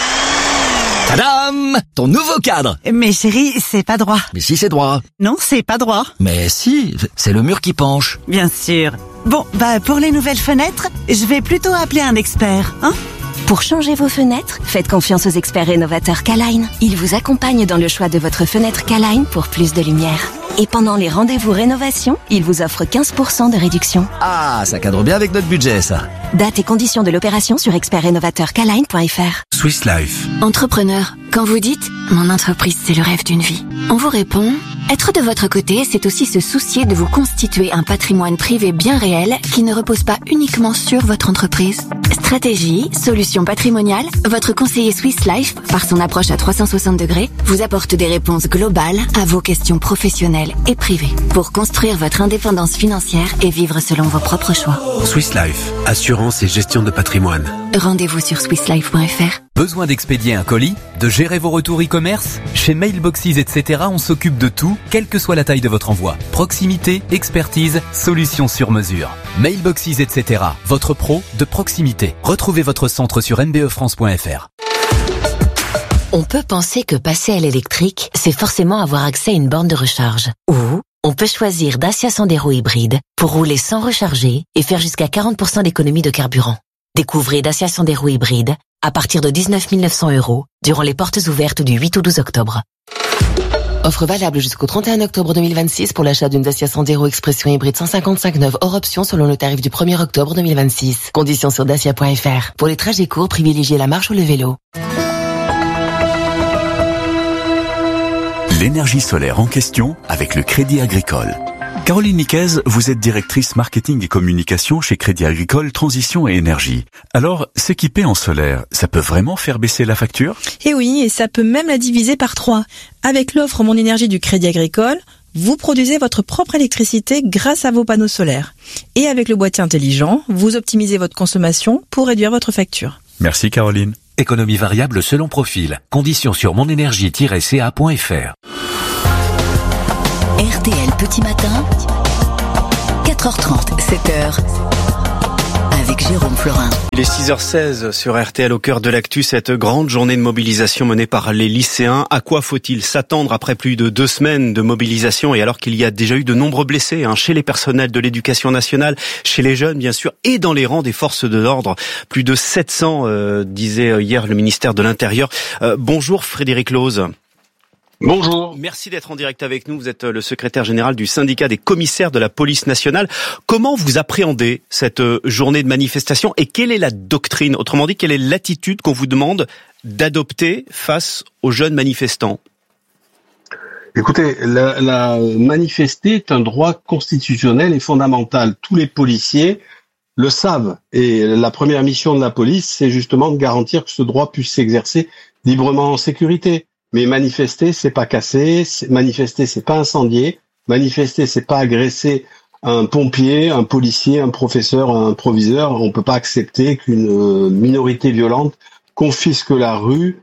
Tadam! Ton nouveau cadre! Mais chérie, c'est pas droit. Mais si, c'est droit. Non, c'est pas droit. Mais si, c'est le mur qui penche. Bien sûr. Bon, pour les nouvelles fenêtres, je vais plutôt appeler un expert, hein? Pour changer vos fenêtres, faites confiance aux experts rénovateurs K-Line. Ils vous accompagnent dans le choix de votre fenêtre K-Line pour plus de lumière. Et pendant les rendez-vous rénovation, ils vous offrent 15% de réduction. Ah, ça cadre bien avec notre budget, ça. Date et conditions de l'opération sur expertrénovateurkline.fr. Swiss Life. Entrepreneur, quand vous dites « Mon entreprise, c'est le rêve d'une vie », on vous répond « Être de votre côté, c'est aussi se soucier de vous constituer un patrimoine privé bien réel qui ne repose pas uniquement sur votre entreprise. » Stratégie, solutions patrimoniales, votre conseiller Swiss Life, par son approche à 360 degrés, vous apporte des réponses globales à vos questions professionnelles et privées pour construire votre indépendance financière et vivre selon vos propres choix. Swiss Life, assurance et gestion de patrimoine. Rendez-vous sur swisslife.fr. Besoin d'expédier un colis, de gérer vos retours e-commerce ? Chez Mailboxes, etc., on s'occupe de tout, quelle que soit la taille de votre envoi. Proximité, expertise, solutions sur mesure. Mailboxes, etc., votre pro de proximité. Retrouvez votre centre sur mbefrance.fr. On peut penser que passer à l'électrique, c'est forcément avoir accès à une borne de recharge. Ou on peut choisir Dacia Sandero hybride pour rouler sans recharger et faire jusqu'à 40% d'économie de carburant. Découvrez Dacia Sandero hybride à partir de 19 900 € durant les portes ouvertes du 8 au 12 octobre. Offre valable jusqu'au 31 octobre 2026 pour l'achat d'une Dacia Sandero Expression hybride 155 neuve hors option selon le tarif du 1er octobre 2026. Conditions sur dacia.fr. Pour les trajets courts, privilégiez la marche ou le vélo. L'énergie solaire en question avec le Crédit Agricole. Caroline Nicaise, vous êtes directrice marketing et communication chez Crédit Agricole Transition et Énergie. Alors, s'équiper en solaire, ça peut vraiment faire baisser la facture ? Eh oui, et ça peut même la diviser par 3. Avec l'offre Mon Énergie du Crédit Agricole, vous produisez votre propre électricité grâce à vos panneaux solaires. Et avec le boîtier intelligent, vous optimisez votre consommation pour réduire votre facture. Merci Caroline. Économie variable selon profil. Conditions sur monénergie-ca.fr. RTL Petit Matin, 4h30, 7h, avec Jérôme Florin. Il est 6h16 sur RTL au cœur de l'actu, cette grande journée de mobilisation menée par les lycéens. À quoi faut-il s'attendre après plus de 2 semaines de mobilisation et alors qu'il y a déjà eu de nombreux blessés chez les personnels de l'éducation nationale, chez les jeunes bien sûr et dans les rangs des forces de l'ordre. Plus de 700, disait hier le ministère de l'Intérieur. Bonjour Frédéric Lose. Bonjour. Merci d'être en direct avec nous. Vous êtes le secrétaire général du syndicat des commissaires de la police nationale. Comment vous appréhendez cette journée de manifestation et quelle est la doctrine ? Autrement dit, quelle est l'attitude qu'on vous demande d'adopter face aux jeunes manifestants ? Écoutez, la manifester est un droit constitutionnel et fondamental. Tous les policiers le savent. Et la première mission de la police, c'est justement de garantir que ce droit puisse s'exercer librement en sécurité. Mais manifester, c'est pas casser, manifester, c'est pas incendier, manifester, c'est pas agresser un pompier, un policier, un professeur, un proviseur. On peut pas accepter qu'une minorité violente confisque la rue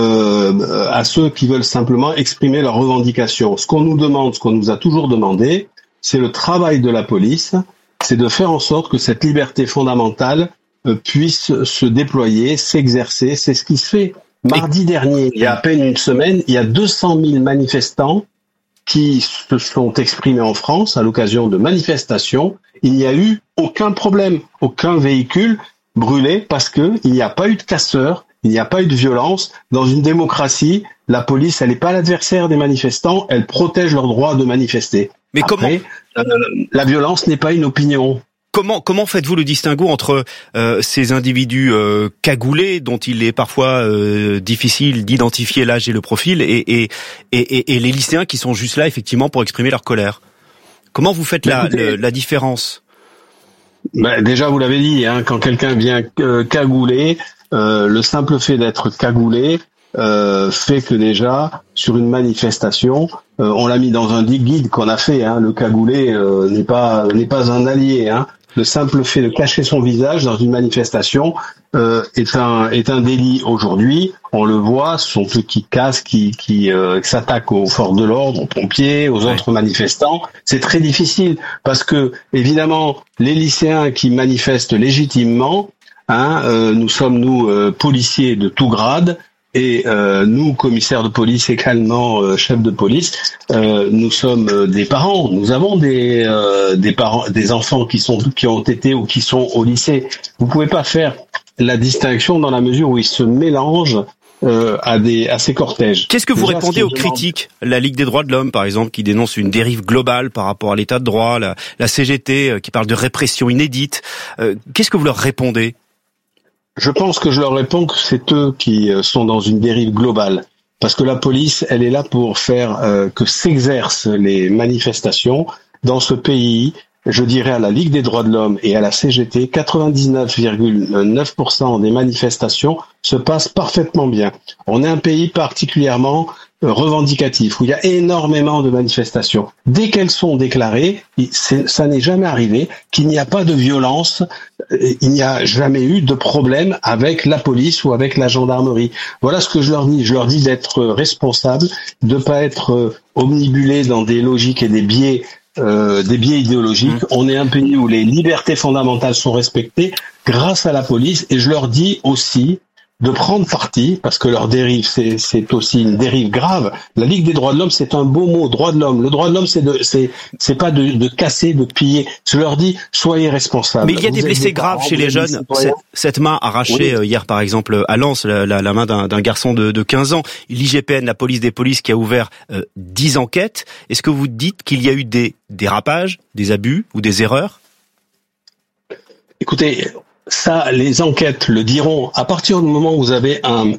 à ceux qui veulent simplement exprimer leurs revendications. Ce qu'on nous demande, ce qu'on nous a toujours demandé, c'est le travail de la police, c'est de faire en sorte que cette liberté fondamentale puisse se déployer, s'exercer. C'est ce qui se fait. Mardi dernier, il y a à peine une semaine, il y a 200 000 manifestants qui se sont exprimés en France à l'occasion de manifestations. Il n'y a eu aucun problème, aucun véhicule brûlé parce que il n'y a pas eu de casseurs, il n'y a pas eu de violence. Dans une démocratie, la police, elle n'est pas l'adversaire des manifestants, elle protège leur droit de manifester. Mais après, la violence n'est pas une opinion. Comment faites-vous le distinguo entre ces individus cagoulés dont il est parfois difficile d'identifier l'âge et le profil et les lycéens qui sont juste là effectivement pour exprimer leur colère ? Comment vous faites la différence ? Déjà, vous l'avez dit, quand quelqu'un vient cagouler, le simple fait d'être cagoulé fait que déjà sur une manifestation, on l'a mis dans un guide qu'on a fait. Le cagoulé n'est pas un allié. Le simple fait de cacher son visage dans une manifestation est un délit aujourd'hui. On le voit, ce sont ceux qui cassent, qui s'attaquent aux forces de l'ordre, aux pompiers, aux autres manifestants. C'est très difficile parce que évidemment les lycéens qui manifestent légitimement, nous sommes policiers de tout grade. Et nous, commissaires de police également, chefs de police, nous sommes des parents. Nous avons des parents, des enfants qui ont été ou qui sont au lycée. Vous pouvez pas faire la distinction dans la mesure où ils se mélangent à ces cortèges. Qu'est-ce que vous répondez aux critiques ? La Ligue des droits de l'homme, par exemple, qui dénonce une dérive globale par rapport à l'état de droit, la CGT qui parle de répression inédite. Qu'est-ce que vous leur répondez ? Je pense que je leur réponds que c'est eux qui sont dans une dérive globale. Parce que la police, elle est là pour faire que s'exercent les manifestations. Dans ce pays, je dirais à la Ligue des droits de l'homme et à la CGT, 99,9% des manifestations se passent parfaitement bien. On est un pays particulièrement revendicatif, où il y a énormément de manifestations. Dès qu'elles sont déclarées, ça n'est jamais arrivé qu'il n'y a pas de violence, il n'y a jamais eu de problème avec la police ou avec la gendarmerie. Voilà ce que je leur dis. Je leur dis d'être responsables, de pas être omnibulés dans des logiques et des biais idéologiques. On est un pays où les libertés fondamentales sont respectées grâce à la police, et je leur dis aussi de prendre parti, parce que leur dérive, c'est aussi une dérive grave. La Ligue des droits de l'homme, c'est un beau mot, droit de l'homme. Le droit de l'homme, c'est pas de casser, de piller. Je leur dis, soyez responsables. Mais il y a des blessés graves chez les jeunes. Cette main arrachée hier, par exemple, à Lens, la main d'un garçon de 15 ans. L'IGPN, la police des polices, qui a ouvert 10 enquêtes. Est-ce que vous dites qu'il y a eu des dérapages, des abus ou des erreurs ? Écoutez, ça, les enquêtes le diront. À partir du moment où vous avez un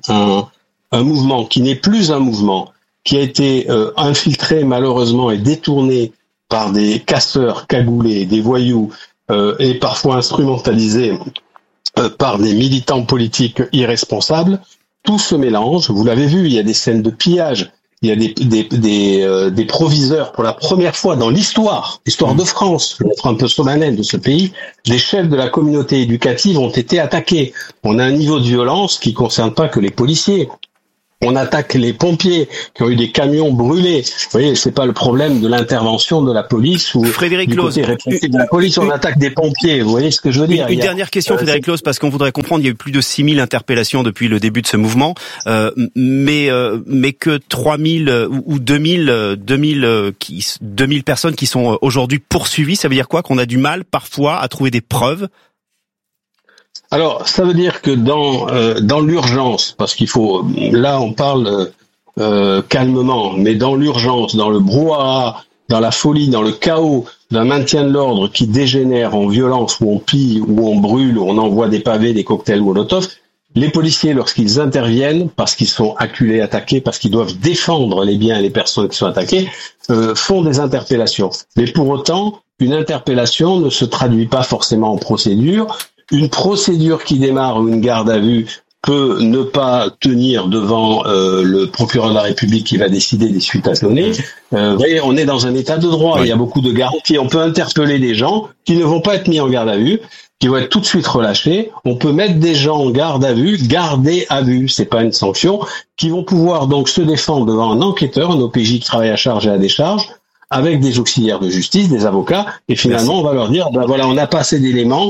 mouvement qui n'est plus un mouvement, qui a été infiltré malheureusement et détourné par des casseurs cagoulés, des voyous, et parfois instrumentalisés par des militants politiques irresponsables, tout se mélange. Vous l'avez vu, il y a des scènes de pillage, il y a des proviseurs pour la première fois dans l'histoire de France, je vais être un peu solennel de ce pays, des chefs de la communauté éducative ont été attaqués. On a un niveau de violence qui concerne pas que les policiers. On attaque les pompiers qui ont eu des camions brûlés. Vous voyez, c'est pas le problème de l'intervention de la police ou Frédéric du côté répressif de la police. On attaque des pompiers. Vous voyez ce que je veux dire? Une dernière question, Frédéric Claus, parce qu'on voudrait comprendre, il y a eu plus de 6000 interpellations depuis le début de ce mouvement, mais que 3000 ou 2000 personnes qui sont aujourd'hui poursuivies, ça veut dire quoi? Qu'on a du mal parfois à trouver des preuves? Alors, ça veut dire que dans l'urgence, parce qu'il faut, là on parle calmement, mais dans l'urgence, dans le brouhaha, dans la folie, dans le chaos d'un maintien de l'ordre qui dégénère en violence, où on pille, où on brûle, où on envoie des pavés, des cocktails Molotov, les policiers, lorsqu'ils interviennent, parce qu'ils sont acculés, attaqués, parce qu'ils doivent défendre les biens et les personnes qui sont attaquées, font des interpellations. Mais pour autant, une interpellation ne se traduit pas forcément en procédure. Une procédure qui démarre ou une garde à vue peut ne pas tenir devant le procureur de la République qui va décider des suites à donner. Vous voyez, on est dans un état de droit, il y a beaucoup de garanties. On peut interpeller des gens qui ne vont pas être mis en garde à vue, qui vont être tout de suite relâchés. On peut mettre des gens en garde à vue, gardés à vue, c'est pas une sanction, qui vont pouvoir donc se défendre devant un enquêteur, un OPJ qui travaille à charge et à décharge, avec des auxiliaires de justice, des avocats, et finalement on va leur dire, ben voilà, on n'a pas assez d'éléments,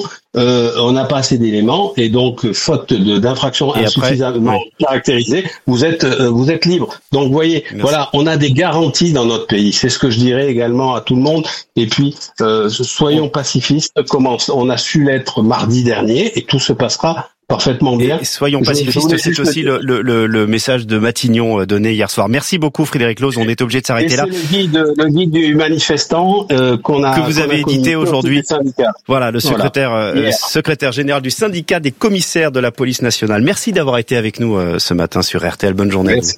et donc faute d'infraction insuffisamment caractérisée, vous êtes libre. Donc vous voyez, voilà, on a des garanties dans notre pays. C'est ce que je dirais également à tout le monde. Et puis soyons pacifistes, comme on a su l'être mardi dernier, et tout se passera parfaitement bien. Et soyons pacifistes, c'est aussi le message de Matignon donné hier soir. Merci beaucoup Frédéric Claus, on est obligé de s'arrêter là. C'est le guide du manifestant que vous avez édité aujourd'hui. Voilà, le secrétaire général du syndicat des commissaires de la police nationale. Merci d'avoir été avec nous ce matin sur RTL. Bonne journée. Merci.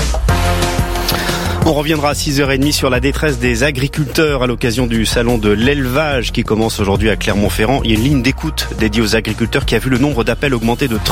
On reviendra à 6h30 sur la détresse des agriculteurs à l'occasion du salon de l'élevage qui commence aujourd'hui à Clermont-Ferrand. Il y a une ligne d'écoute dédiée aux agriculteurs qui a vu le nombre d'appels augmenter de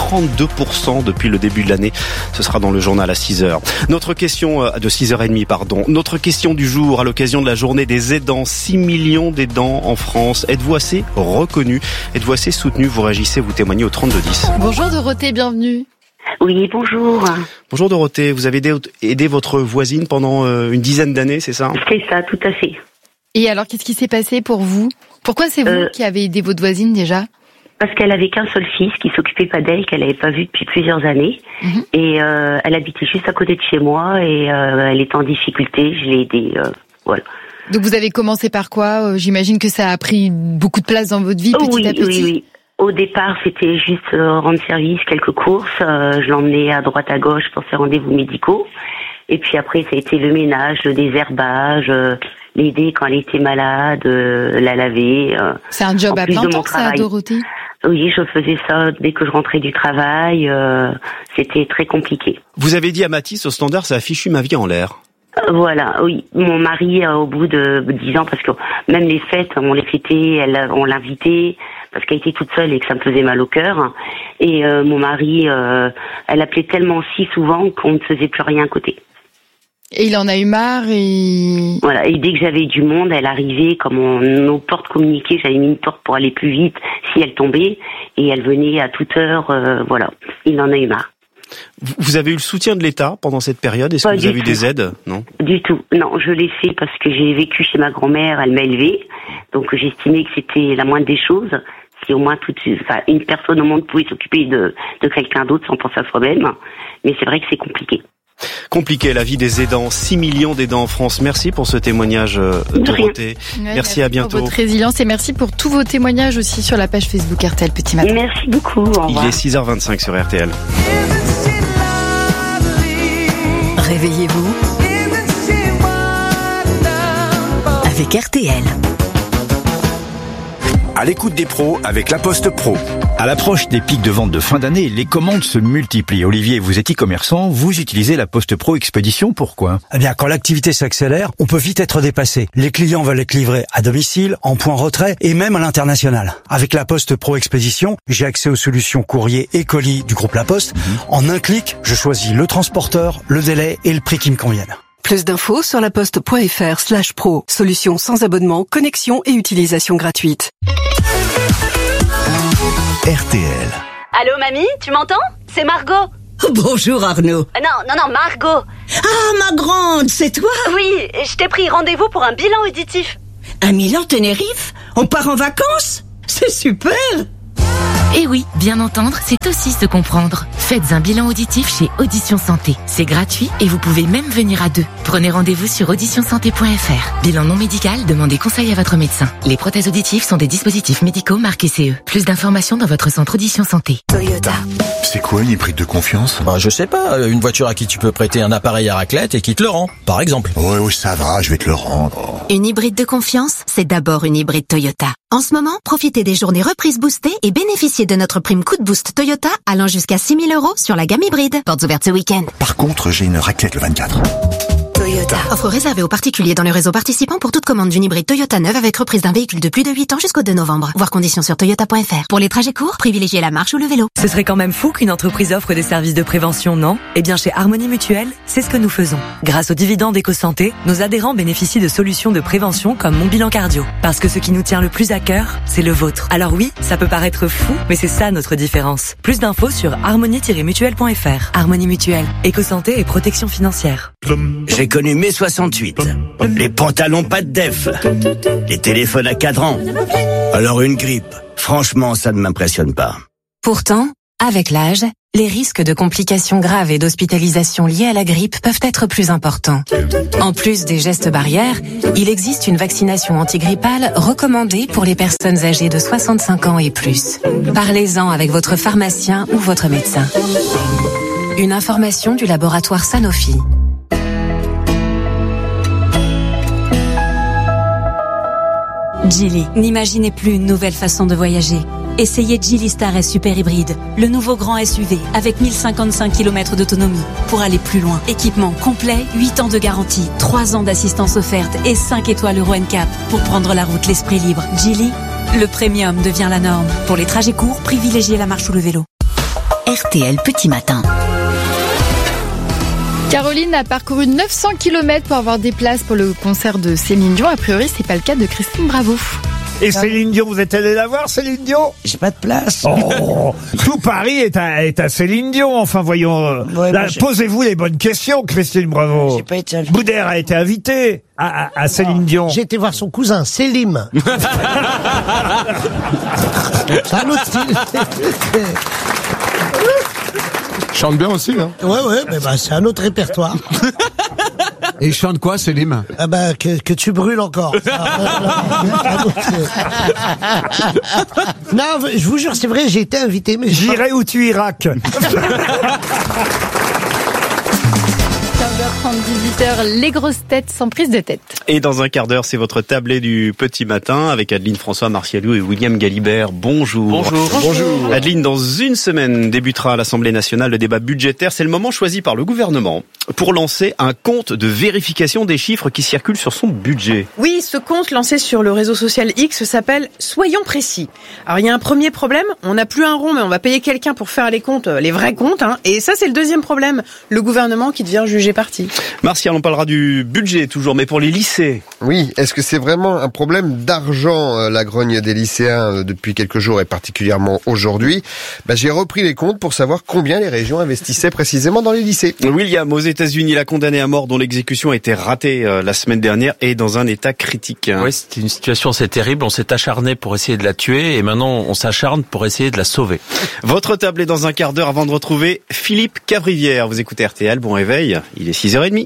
32% depuis le début de l'année. Ce sera dans le journal à 6h. Notre question de 6h30, pardon. Notre question du jour à l'occasion de la journée des aidants. 6 millions d'aidants en France. Êtes-vous assez reconnu? Êtes-vous assez soutenu? Vous réagissez, vous témoignez au 3210. Bonjour Dorothée, bienvenue. Oui, bonjour. Bonjour Dorothée, vous avez aidé votre voisine pendant une dizaine d'années, c'est ça? C'est ça, tout à fait. Et alors, qu'est-ce qui s'est passé pour vous? Pourquoi c'est vous qui avez aidé votre voisine déjà? Parce qu'elle avait qu'un seul fils qui s'occupait pas d'elle, qu'elle n'avait pas vu depuis plusieurs années. Et elle habitait juste à côté de chez moi et elle était en difficulté, je l'ai aidée, voilà. Donc vous avez commencé par quoi? J'imagine que ça a pris beaucoup de place dans votre vie petit à petit. Oui. Au départ, c'était juste rendre service, quelques courses. Je l'emmenais à droite à gauche pour ses rendez-vous médicaux. Et puis après, ça a été le ménage, le désherbage, l'aider quand elle était malade, la laver. C'est un job à plein temps, ça, Dorothée? Oui, je faisais ça dès que je rentrais du travail. C'était très compliqué. Vous avez dit à Mathis, au standard, ça a fichu ma vie en l'air. Voilà, oui. Mon mari, au bout de 10 ans, parce que même les fêtes, on les fêtait, on l'invitait, parce qu'elle était toute seule et que ça me faisait mal au cœur. Et mon mari, elle appelait tellement si souvent qu'on ne faisait plus rien à côté. Et il en a eu marre et... Voilà, et dès que j'avais du monde, elle arrivait, comme nos portes communiquaient, j'avais mis une porte pour aller plus vite si elle tombait, et elle venait à toute heure, voilà. Il en a eu marre. Vous avez eu le soutien de l'État pendant cette période? Est-ce que vous avez eu des aides? Non. Du tout. Non, je l'ai fait parce que j'ai vécu chez ma grand-mère, elle m'a élevée. Donc j'estimais que c'était la moindre des choses. Si au moins une personne au monde pouvait s'occuper de quelqu'un d'autre sans penser à soi-même. Mais c'est vrai que c'est compliqué. Compliqué la vie des aidants, 6 millions d'aidants en France. Merci pour ce témoignage, Dorothée. Merci, à bientôt. Pour votre résilience et merci pour tous vos témoignages aussi sur la page Facebook RTL Petit Matin. Merci beaucoup. Au revoir. Il est 6h25 sur RTL. Réveillez-vous avec RTL. À l'écoute des pros avec La Poste Pro. À l'approche des pics de vente de fin d'année, les commandes se multiplient. Olivier, vous êtes e-commerçant, vous utilisez La Poste Pro Expédition, pourquoi ? Eh bien, quand l'activité s'accélère, on peut vite être dépassé. Les clients veulent être livrés à domicile, en point retrait et même à l'international. Avec La Poste Pro Expédition, j'ai accès aux solutions courrier et colis du groupe La Poste. En un clic, je choisis le transporteur, le délai et le prix qui me conviennent. Plus d'infos sur laposte.fr/pro. Solution sans abonnement, connexion et utilisation gratuite. RTL. Allô mamie, tu m'entends ? C'est Margot. Bonjour Arnaud. Non, Margot. Ah, ma grande, c'est toi ? Oui, je t'ai pris rendez-vous pour un bilan auditif. Un bilan Tenerife ? On part en vacances ? C'est super ! Et oui, bien entendre, c'est aussi se comprendre. Faites un bilan auditif chez Audition Santé. C'est gratuit et vous pouvez même venir à deux. Prenez rendez-vous sur auditionsanté.fr. Bilan non médical, demandez conseil à votre médecin. Les prothèses auditives sont des dispositifs médicaux marqués CE. Plus d'informations dans votre centre Audition Santé. Toyota. C'est quoi une hybride de confiance ? Je sais pas, une voiture à qui tu peux prêter un appareil à raclette et qui te le rend, par exemple. Ouais, ça va, je vais te le rendre. Une hybride de confiance, c'est d'abord une hybride Toyota. En ce moment, profitez des journées reprises boostées et bénéficiez de notre prime coup de boost Toyota allant jusqu'à 6 000 € sur la gamme hybride. Portes ouvertes ce week-end. Par contre, j'ai une raclette le 24. Toyota. Offre réservée aux particuliers dans le réseau participant pour toute commande d'une hybride Toyota neuve avec reprise d'un véhicule de plus de 8 ans jusqu'au 2 novembre. Voir conditions sur toyota.fr. Pour les trajets courts, privilégiez la marche ou le vélo. Ce serait quand même fou qu'une entreprise offre des services de prévention, non ? Eh bien, chez Harmonie Mutuelle, c'est ce que nous faisons. Grâce aux dividendes EcoSanté, nos adhérents bénéficient de solutions de prévention comme Mon Bilan Cardio. Parce que ce qui nous tient le plus à cœur, c'est le vôtre. Alors oui, ça peut paraître fou, mais c'est ça notre différence. Plus d'infos sur harmonie-mutuelle.fr. Harmonie Mutuelle, EcoSanté et protection financière. J'ai connu mai 68. Les pantalons pas de def. Les téléphones à cadran. Alors une grippe. Franchement, ça ne m'impressionne pas. Pourtant, avec l'âge, les risques de complications graves et d'hospitalisation liées à la grippe peuvent être plus importants. En plus des gestes barrières, il existe une vaccination antigrippale recommandée pour les personnes âgées de 65 ans et plus. Parlez-en avec votre pharmacien ou votre médecin. Une information du laboratoire Sanofi. Geely, n'imaginez plus une nouvelle façon de voyager. Essayez Geely Star S Super Hybride, le nouveau grand SUV avec 1055 km d'autonomie pour aller plus loin. Équipement complet, 8 ans de garantie, 3 ans d'assistance offerte et 5 étoiles Euro NCAP pour prendre la route l'esprit libre. Geely, le premium devient la norme. Pour les trajets courts, privilégiez la marche ou le vélo. RTL Petit Matin. Caroline a parcouru 900 km pour avoir des places pour le concert de Céline Dion. A priori, c'est pas le cas de Christine Bravo. Et Céline Dion, vous êtes allé la voir, Céline Dion ? J'ai pas de place. Oh, tout Paris est à Céline Dion. Enfin, voyons. Posez-vous les bonnes questions, Christine Bravo. J'ai pas été invité. Boudère a été invité à Céline Dion. J'ai été voir son cousin, Selim. C'est un autre style. Chante bien aussi, hein. Ouais, mais c'est un autre répertoire. Et il chante quoi, Selim ? Ah que tu brûles encore. Non, je vous jure, c'est vrai, j'ai été invité, mais j'irai où tu iras. 15h30, 18h, les grosses têtes sans prise de tête. Et dans un quart d'heure, c'est votre tablé du petit matin avec Adeline François, Martialou et William Galibert. Bonjour. Bonjour. Adeline, dans une semaine débutera à l'Assemblée nationale le débat budgétaire. C'est le moment choisi par le gouvernement pour lancer un compte de vérification des chiffres qui circulent sur son budget. Oui, ce compte lancé sur le réseau social X s'appelle Soyons précis. Alors il y a un premier problème, on n'a plus un rond mais on va payer quelqu'un pour faire les comptes, les vrais comptes. Et ça c'est le deuxième problème, le gouvernement qui devient jugé parti. Martial, on parlera du budget toujours, mais pour les lycées. Oui, est-ce que c'est vraiment un problème d'argent, la grogne des lycéens depuis quelques jours et particulièrement aujourd'hui ? J'ai repris les comptes pour savoir combien les régions investissaient précisément dans les lycées. William, aux États-Unis, la condamnée à mort dont l'exécution a été ratée la semaine dernière est dans un état critique. Oui, c'était une situation assez terrible. On s'est acharné pour essayer de la tuer et maintenant on s'acharne pour essayer de la sauver. Votre table est dans un quart d'heure avant de retrouver Philippe Cavrivière. Vous écoutez RTL, bon réveil, il est 6h30.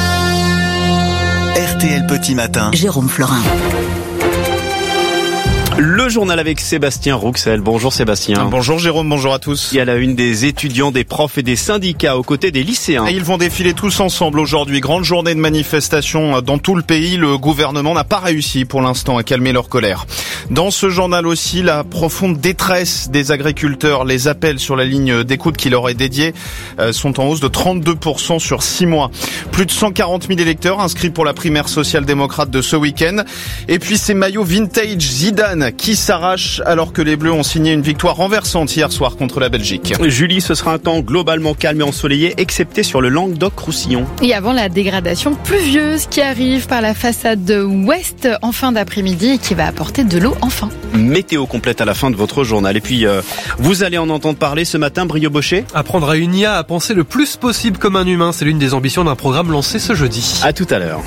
RTL Petit Matin. Jérôme Florin. Le journal avec Sébastien Rouxel. Bonjour Sébastien. Bonjour Jérôme, bonjour à tous. Il y a la une des étudiants, des profs et des syndicats aux côtés des lycéens. Et ils vont défiler tous ensemble aujourd'hui. Grande journée de manifestation dans tout le pays. Le gouvernement n'a pas réussi pour l'instant à calmer leur colère. Dans ce journal aussi, la profonde détresse des agriculteurs. Les appels sur la ligne d'écoute qui leur est dédiée sont en hausse de 32% sur 6 mois. Plus de 140 000 électeurs inscrits pour la primaire social-démocrate de ce week-end. Et puis ces maillots vintage Zidane qui s'arrache alors que les Bleus ont signé une victoire renversante hier soir contre la Belgique. Julie, ce sera un temps globalement calme et ensoleillé, excepté sur le Languedoc-Roussillon. Et avant la dégradation pluvieuse qui arrive par la façade ouest en fin d'après-midi et qui va apporter de l'eau enfin. Météo complète à la fin de votre journal. Et puis, vous allez en entendre parler ce matin, Brio Bochet. Apprendre à une IA à penser le plus possible comme un humain, c'est l'une des ambitions d'un programme lancé ce jeudi. À tout à l'heure.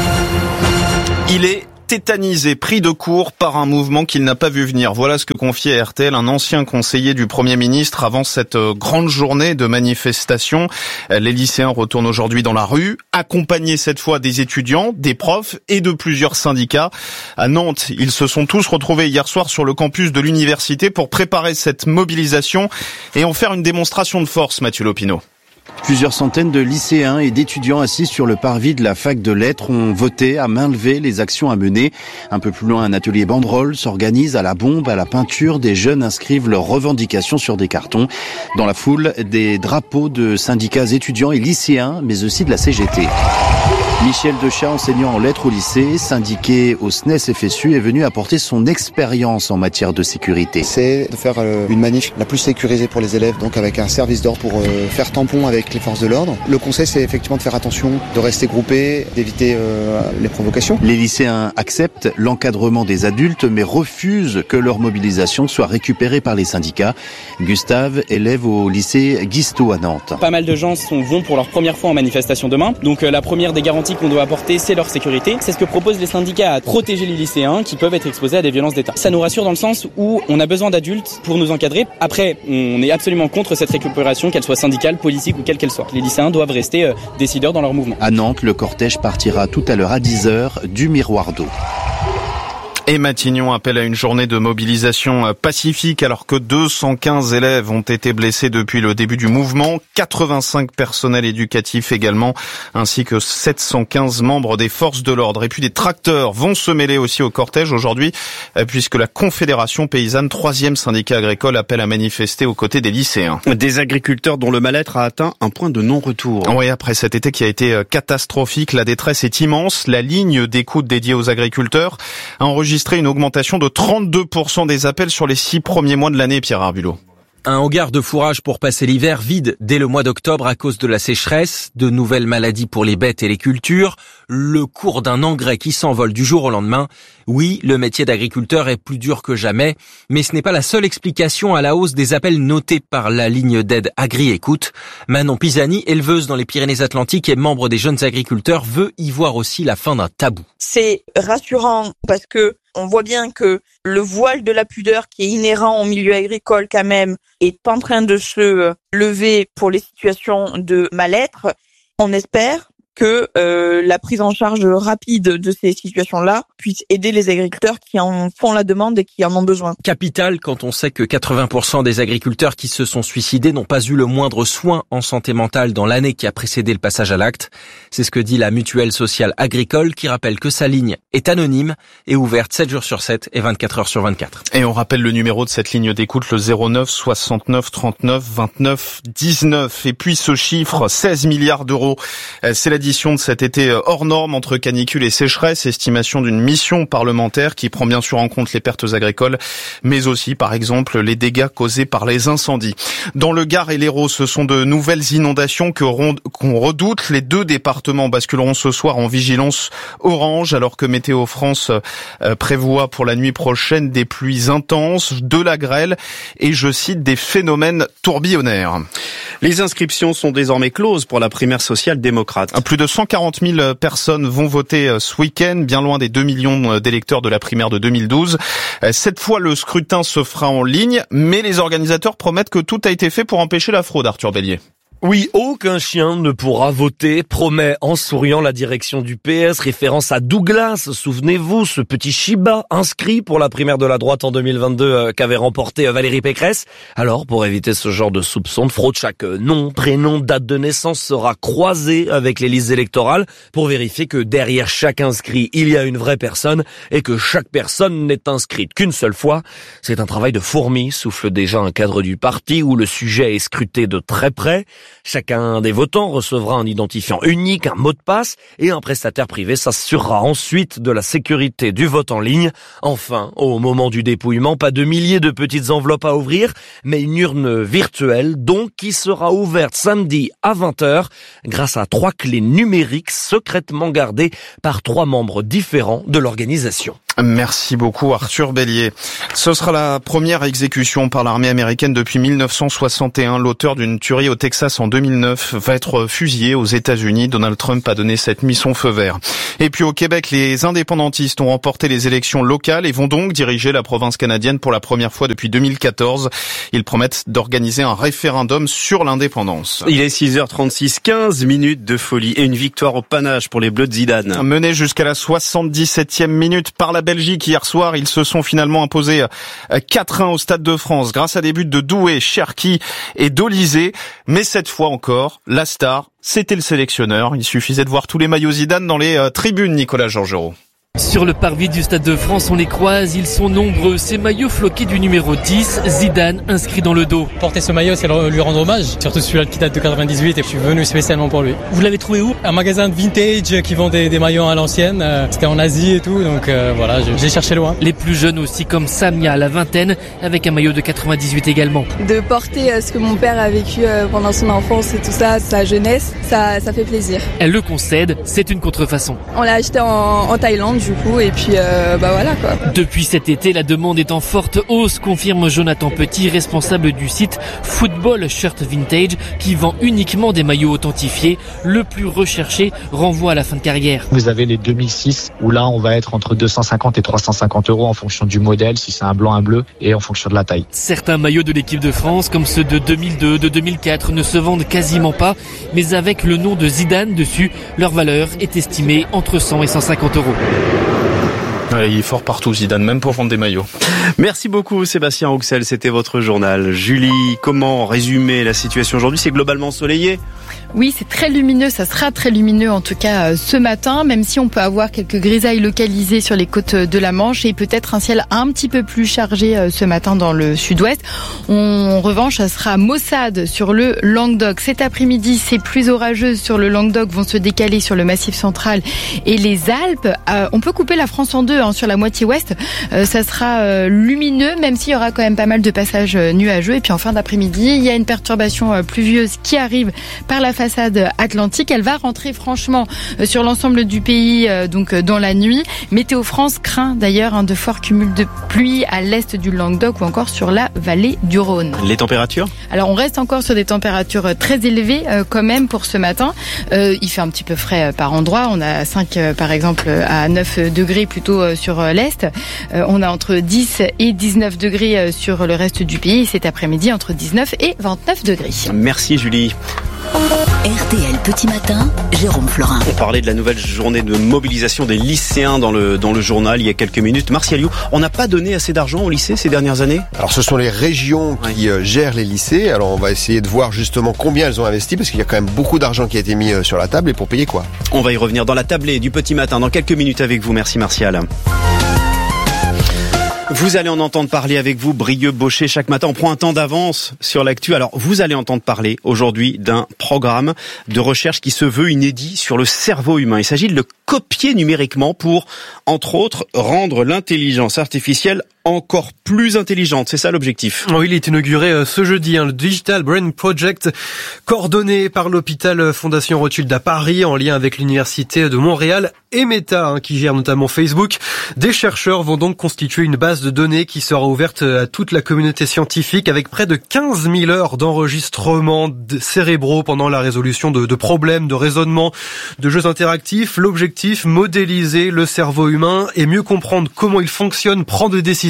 Il est tétanisé, pris de court par un mouvement qu'il n'a pas vu venir. Voilà ce que confiait à RTL un ancien conseiller du Premier ministre avant cette grande journée de manifestation. Les lycéens retournent aujourd'hui dans la rue, accompagnés cette fois des étudiants, des profs et de plusieurs syndicats. À Nantes, ils se sont tous retrouvés hier soir sur le campus de l'université pour préparer cette mobilisation et en faire une démonstration de force, Mathieu Lopineau. Plusieurs centaines de lycéens et d'étudiants assis sur le parvis de la fac de lettres ont voté à main levée les actions à mener. Un peu plus loin, un atelier banderole s'organise à la bombe, à la peinture. Des jeunes inscrivent leurs revendications sur des cartons. Dans la foule, des drapeaux de syndicats étudiants et lycéens, mais aussi de la CGT. Michel Dechat, enseignant en lettres au lycée, syndiqué au SNES-FSU, est venu apporter son expérience en matière de sécurité. C'est de faire une manif la plus sécurisée pour les élèves, donc avec un service d'ordre pour faire tampon avec les forces de l'ordre. Le conseil, c'est effectivement de faire attention, de rester groupé, d'éviter les provocations. Les lycéens acceptent l'encadrement des adultes, mais refusent que leur mobilisation soit récupérée par les syndicats. Gustave, élève au lycée Guisteau à Nantes. Pas mal de gens vont pour leur première fois en manifestation demain, donc la première des garanties qu'on doit apporter, c'est leur sécurité. C'est ce que proposent les syndicats, à protéger les lycéens qui peuvent être exposés à des violences d'État. Ça nous rassure dans le sens où on a besoin d'adultes pour nous encadrer. Après, on est absolument contre cette récupération, qu'elle soit syndicale, politique ou quelle qu'elle soit. Les lycéens doivent rester décideurs dans leur mouvement. À Nantes, le cortège partira tout à l'heure à 10h du Miroir d'eau. Et Matignon appelle à une journée de mobilisation pacifique alors que 215 élèves ont été blessés depuis le début du mouvement, 85 personnels éducatifs également, ainsi que 715 membres des forces de l'ordre. Et puis des tracteurs vont se mêler aussi au cortège aujourd'hui, puisque la Confédération paysanne, 3e syndicat agricole, appelle à manifester aux côtés des lycéens. Des agriculteurs dont le mal-être a atteint un point de non-retour. Oui, après cet été qui a été catastrophique, la détresse est immense. La ligne d'écoute dédiée aux agriculteurs a enregistré une augmentation de 32% des appels sur les 6 premiers mois de l'année, Pierre Arbulot. Un hangar de fourrage pour passer l'hiver vide dès le mois d'octobre à cause de la sécheresse, de nouvelles maladies pour les bêtes et les cultures, le cours d'un engrais qui s'envole du jour au lendemain. Oui, le métier d'agriculteur est plus dur que jamais, mais ce n'est pas la seule explication à la hausse des appels notés par la ligne d'aide Agri-Écoute. Manon Pisani, éleveuse dans les Pyrénées-Atlantiques et membre des jeunes agriculteurs, veut y voir aussi la fin d'un tabou. C'est rassurant parce que on voit bien que le voile de la pudeur qui est inhérent au milieu agricole quand même est en train de se lever pour les situations de mal-être. On espère que la prise en charge rapide de ces situations-là puisse aider les agriculteurs qui en font la demande et qui en ont besoin. Capital quand on sait que 80% des agriculteurs qui se sont suicidés n'ont pas eu le moindre soin en santé mentale dans l'année qui a précédé le passage à l'acte. C'est ce que dit la Mutuelle Sociale Agricole qui rappelle que sa ligne est anonyme et ouverte 7 jours sur 7 et 24 heures sur 24. Et on rappelle le numéro de cette ligne d'écoute, le 09 69 39 29 19. Et puis ce chiffre, 16 milliards d'euros, c'est la de cet été hors norme entre canicule et sécheresse, estimation d'une mission parlementaire qui prend bien sûr en compte les pertes agricoles, mais aussi par exemple les dégâts causés par les incendies. Dans le Gard et l'Hérault, ce sont de nouvelles inondations qu'on redoute. Les 2 départements basculeront ce soir en vigilance orange alors que Météo France prévoit pour la nuit prochaine des pluies intenses, de la grêle et, je cite, des phénomènes tourbillonnaires. Les inscriptions sont désormais closes pour la primaire social-démocrate. Plus de 140 000 personnes vont voter ce week-end, bien loin des 2 millions d'électeurs de la primaire de 2012. Cette fois, le scrutin se fera en ligne, mais les organisateurs promettent que tout a été fait pour empêcher la fraude, Arthur Bélier. Oui, aucun chien ne pourra voter, promet en souriant la direction du PS, référence à Douglas, souvenez-vous, ce petit Shiba inscrit pour la primaire de la droite en 2022 qu'avait remporté Valérie Pécresse. Alors, pour éviter ce genre de soupçons de fraude, chaque nom, prénom, date de naissance sera croisé avec les listes électorales pour vérifier que derrière chaque inscrit, il y a une vraie personne et que chaque personne n'est inscrite qu'une seule fois. C'est un travail de fourmi, souffle déjà un cadre du parti où le sujet est scruté de très près. Chacun des votants recevra un identifiant unique, un mot de passe, et un prestataire privé s'assurera ensuite de la sécurité du vote en ligne. Enfin, au moment du dépouillement, pas de milliers de petites enveloppes à ouvrir, mais une urne virtuelle, donc, qui sera ouverte samedi à 20h, grâce à 3 clés numériques secrètement gardées par 3 membres différents de l'organisation. Merci beaucoup Arthur Bélier. Ce sera la première exécution par l'armée américaine depuis 1961. L'auteur d'une tuerie au Texas en 2009 va être fusillé aux États-Unis. Donald Trump a donné cette mise son feu vert. Et puis au Québec, les indépendantistes ont remporté les élections locales et vont donc diriger la province canadienne pour la première fois depuis 2014. Ils promettent d'organiser un référendum sur l'indépendance. Il est 6h36, 15 minutes de folie et une victoire au panache pour les Bleus de Zidane. Menés jusqu'à la 77e minute par la Belgique hier soir, ils se sont finalement imposés 4-1 au Stade de France grâce à des buts de Doué, Cherki et d'Olysée. Mais cette fois encore, la star, c'était le sélectionneur. Il suffisait de voir tous les maillots Zidane dans les tribunes, Nicolas Georgerot. Sur le parvis du Stade de France, on les croise, ils sont nombreux. Ces maillots floqués du numéro 10, Zidane inscrit dans le dos. Porter ce maillot, c'est lui rendre hommage, surtout celui-là qui date de 98 et je suis venu spécialement pour lui. Vous l'avez trouvé où ? Un magasin de vintage qui vend des maillots à l'ancienne. C'était en Asie et tout, donc voilà, j'ai cherché loin. Les plus jeunes aussi, comme Samia à la vingtaine, avec un maillot de 98 également. De porter ce que mon père a vécu pendant son enfance et tout ça, sa jeunesse, ça fait plaisir. Elle le concède, c'est une contrefaçon. On l'a acheté en Thaïlande du coup et puis voilà quoi. Depuis cet été, la demande est en forte hausse, confirme Jonathan Petit, responsable du site Football Shirt Vintage, qui vend uniquement des maillots authentifiés. Le plus recherché renvoie à la fin de carrière. Vous avez les 2006 où là on va être entre 250 et 350 € en fonction du modèle, si c'est un blanc, un bleu, et en fonction de la taille. Certains maillots de l'équipe de France, comme ceux de 2002, de 2004, ne se vendent quasiment pas, mais avec le nom de Zidane dessus, leur valeur est estimée entre 100 et 150 €. Il est fort partout Zidane, même pour vendre des maillots. Merci beaucoup Sébastien Rouxel, c'était votre journal. Julie, comment résumer la situation aujourd'hui ? C'est globalement ensoleillé ? Oui, c'est très lumineux, ça sera très lumineux en tout cas ce matin, même si on peut avoir quelques grisailles localisées sur les côtes de la Manche et peut-être un ciel un petit peu plus chargé ce matin dans le sud-ouest. En revanche, ça sera maussade sur le Languedoc. Cet après-midi, ces pluies orageuses sur le Languedoc vont se décaler sur le Massif central et les Alpes. On peut couper la France en deux sur la moitié ouest. Ça sera lumineux, même s'il y aura quand même pas mal de passages nuageux. Et puis en fin d'après-midi, il y a une perturbation pluvieuse qui arrive par la façade atlantique. Elle va rentrer franchement sur l'ensemble du pays donc dans la nuit. Météo France craint d'ailleurs de forts cumuls de pluie à l'est du Languedoc ou encore sur la vallée du Rhône. Les températures ? Alors on reste encore sur des températures très élevées quand même pour ce matin. Il fait un petit peu frais par endroit. On a 5 par exemple à 9 degrés plutôt sur l'est. On a entre 10 et 19 degrés sur le reste du pays. Et cet après-midi entre 19 et 29 degrés. Merci Julie. RTL Petit Matin, Jérôme Florin. On parlait de la nouvelle journée de mobilisation des lycéens dans le journal il y a quelques minutes. Martial You, on n'a pas donné assez d'argent au lycée ces dernières années ? Alors ce sont les régions qui gèrent les lycées. Alors on va essayer de voir justement combien elles ont investi parce qu'il y a quand même beaucoup d'argent qui a été mis sur la table et pour payer quoi ? On va y revenir dans la tablée du Petit Matin dans quelques minutes avec vous. Merci Martial. Vous allez en entendre parler avec vous, Brieux-Baucher, chaque matin. On prend un temps d'avance sur l'actu. Alors, vous allez entendre parler aujourd'hui d'un programme de recherche qui se veut inédit sur le cerveau humain. Il s'agit de le copier numériquement pour, entre autres, rendre l'intelligence artificielle encore plus intelligente. C'est ça l'objectif. Oui, il est inauguré ce jeudi, le Digital Brain Project, coordonné par l'hôpital Fondation Rothschild à Paris, en lien avec l'université de Montréal et Meta, qui gère notamment Facebook. Des chercheurs vont donc constituer une base de données qui sera ouverte à toute la communauté scientifique, avec près de 15 000 heures d'enregistrement cérébraux pendant la résolution de problèmes, de raisonnement, de jeux interactifs. L'objectif, modéliser le cerveau humain et mieux comprendre comment il fonctionne, prendre des décisions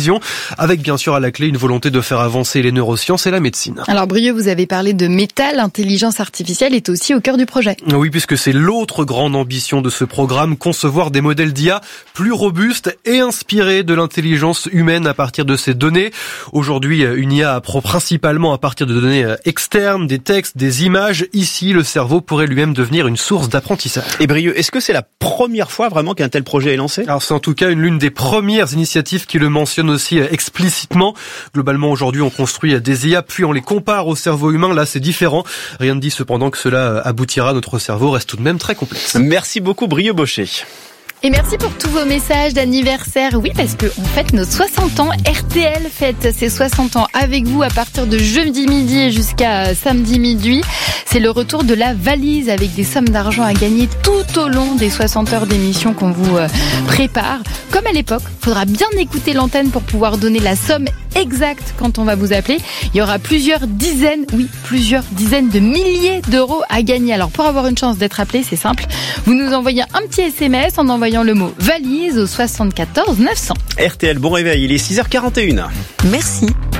précision, avec bien sûr à la clé une volonté de faire avancer les neurosciences et la médecine. Alors Brieux, vous avez parlé de métal, l'intelligence artificielle est aussi au cœur du projet. Oui, puisque c'est l'autre grande ambition de ce programme, concevoir des modèles d'IA plus robustes et inspirés de l'intelligence humaine à partir de ces données. Aujourd'hui, une IA apprend principalement à partir de données externes, des textes, des images. Ici, le cerveau pourrait lui-même devenir une source d'apprentissage. Et Brieux, est-ce que c'est la première fois vraiment qu'un tel projet est lancé ? Alors c'est en tout cas l'une des premières initiatives qui le mentionne aussi explicitement. Globalement, aujourd'hui, on construit des IA, puis on les compare au cerveau humain. Là, c'est différent. Rien ne dit cependant que cela aboutira. Notre cerveau reste tout de même très complexe. Merci beaucoup, Brieux Bochet. Et merci pour tous vos messages d'anniversaire. Oui, parce que on fête nos 60 ans. RTL fête ses 60 ans avec vous à partir de jeudi midi et jusqu'à samedi midi. C'est le retour de la valise avec des sommes d'argent à gagner tout au long des 60 heures d'émission qu'on vous prépare. Comme à l'époque, il faudra bien écouter l'antenne pour pouvoir donner la somme exacte quand on va vous appeler. Il y aura plusieurs dizaines de milliers d'euros à gagner. Alors pour avoir une chance d'être appelé, c'est simple. Vous nous envoyez un petit SMS en envoyant le mot valise au 74 900. RTL, bon réveil, il est 6h41. Merci.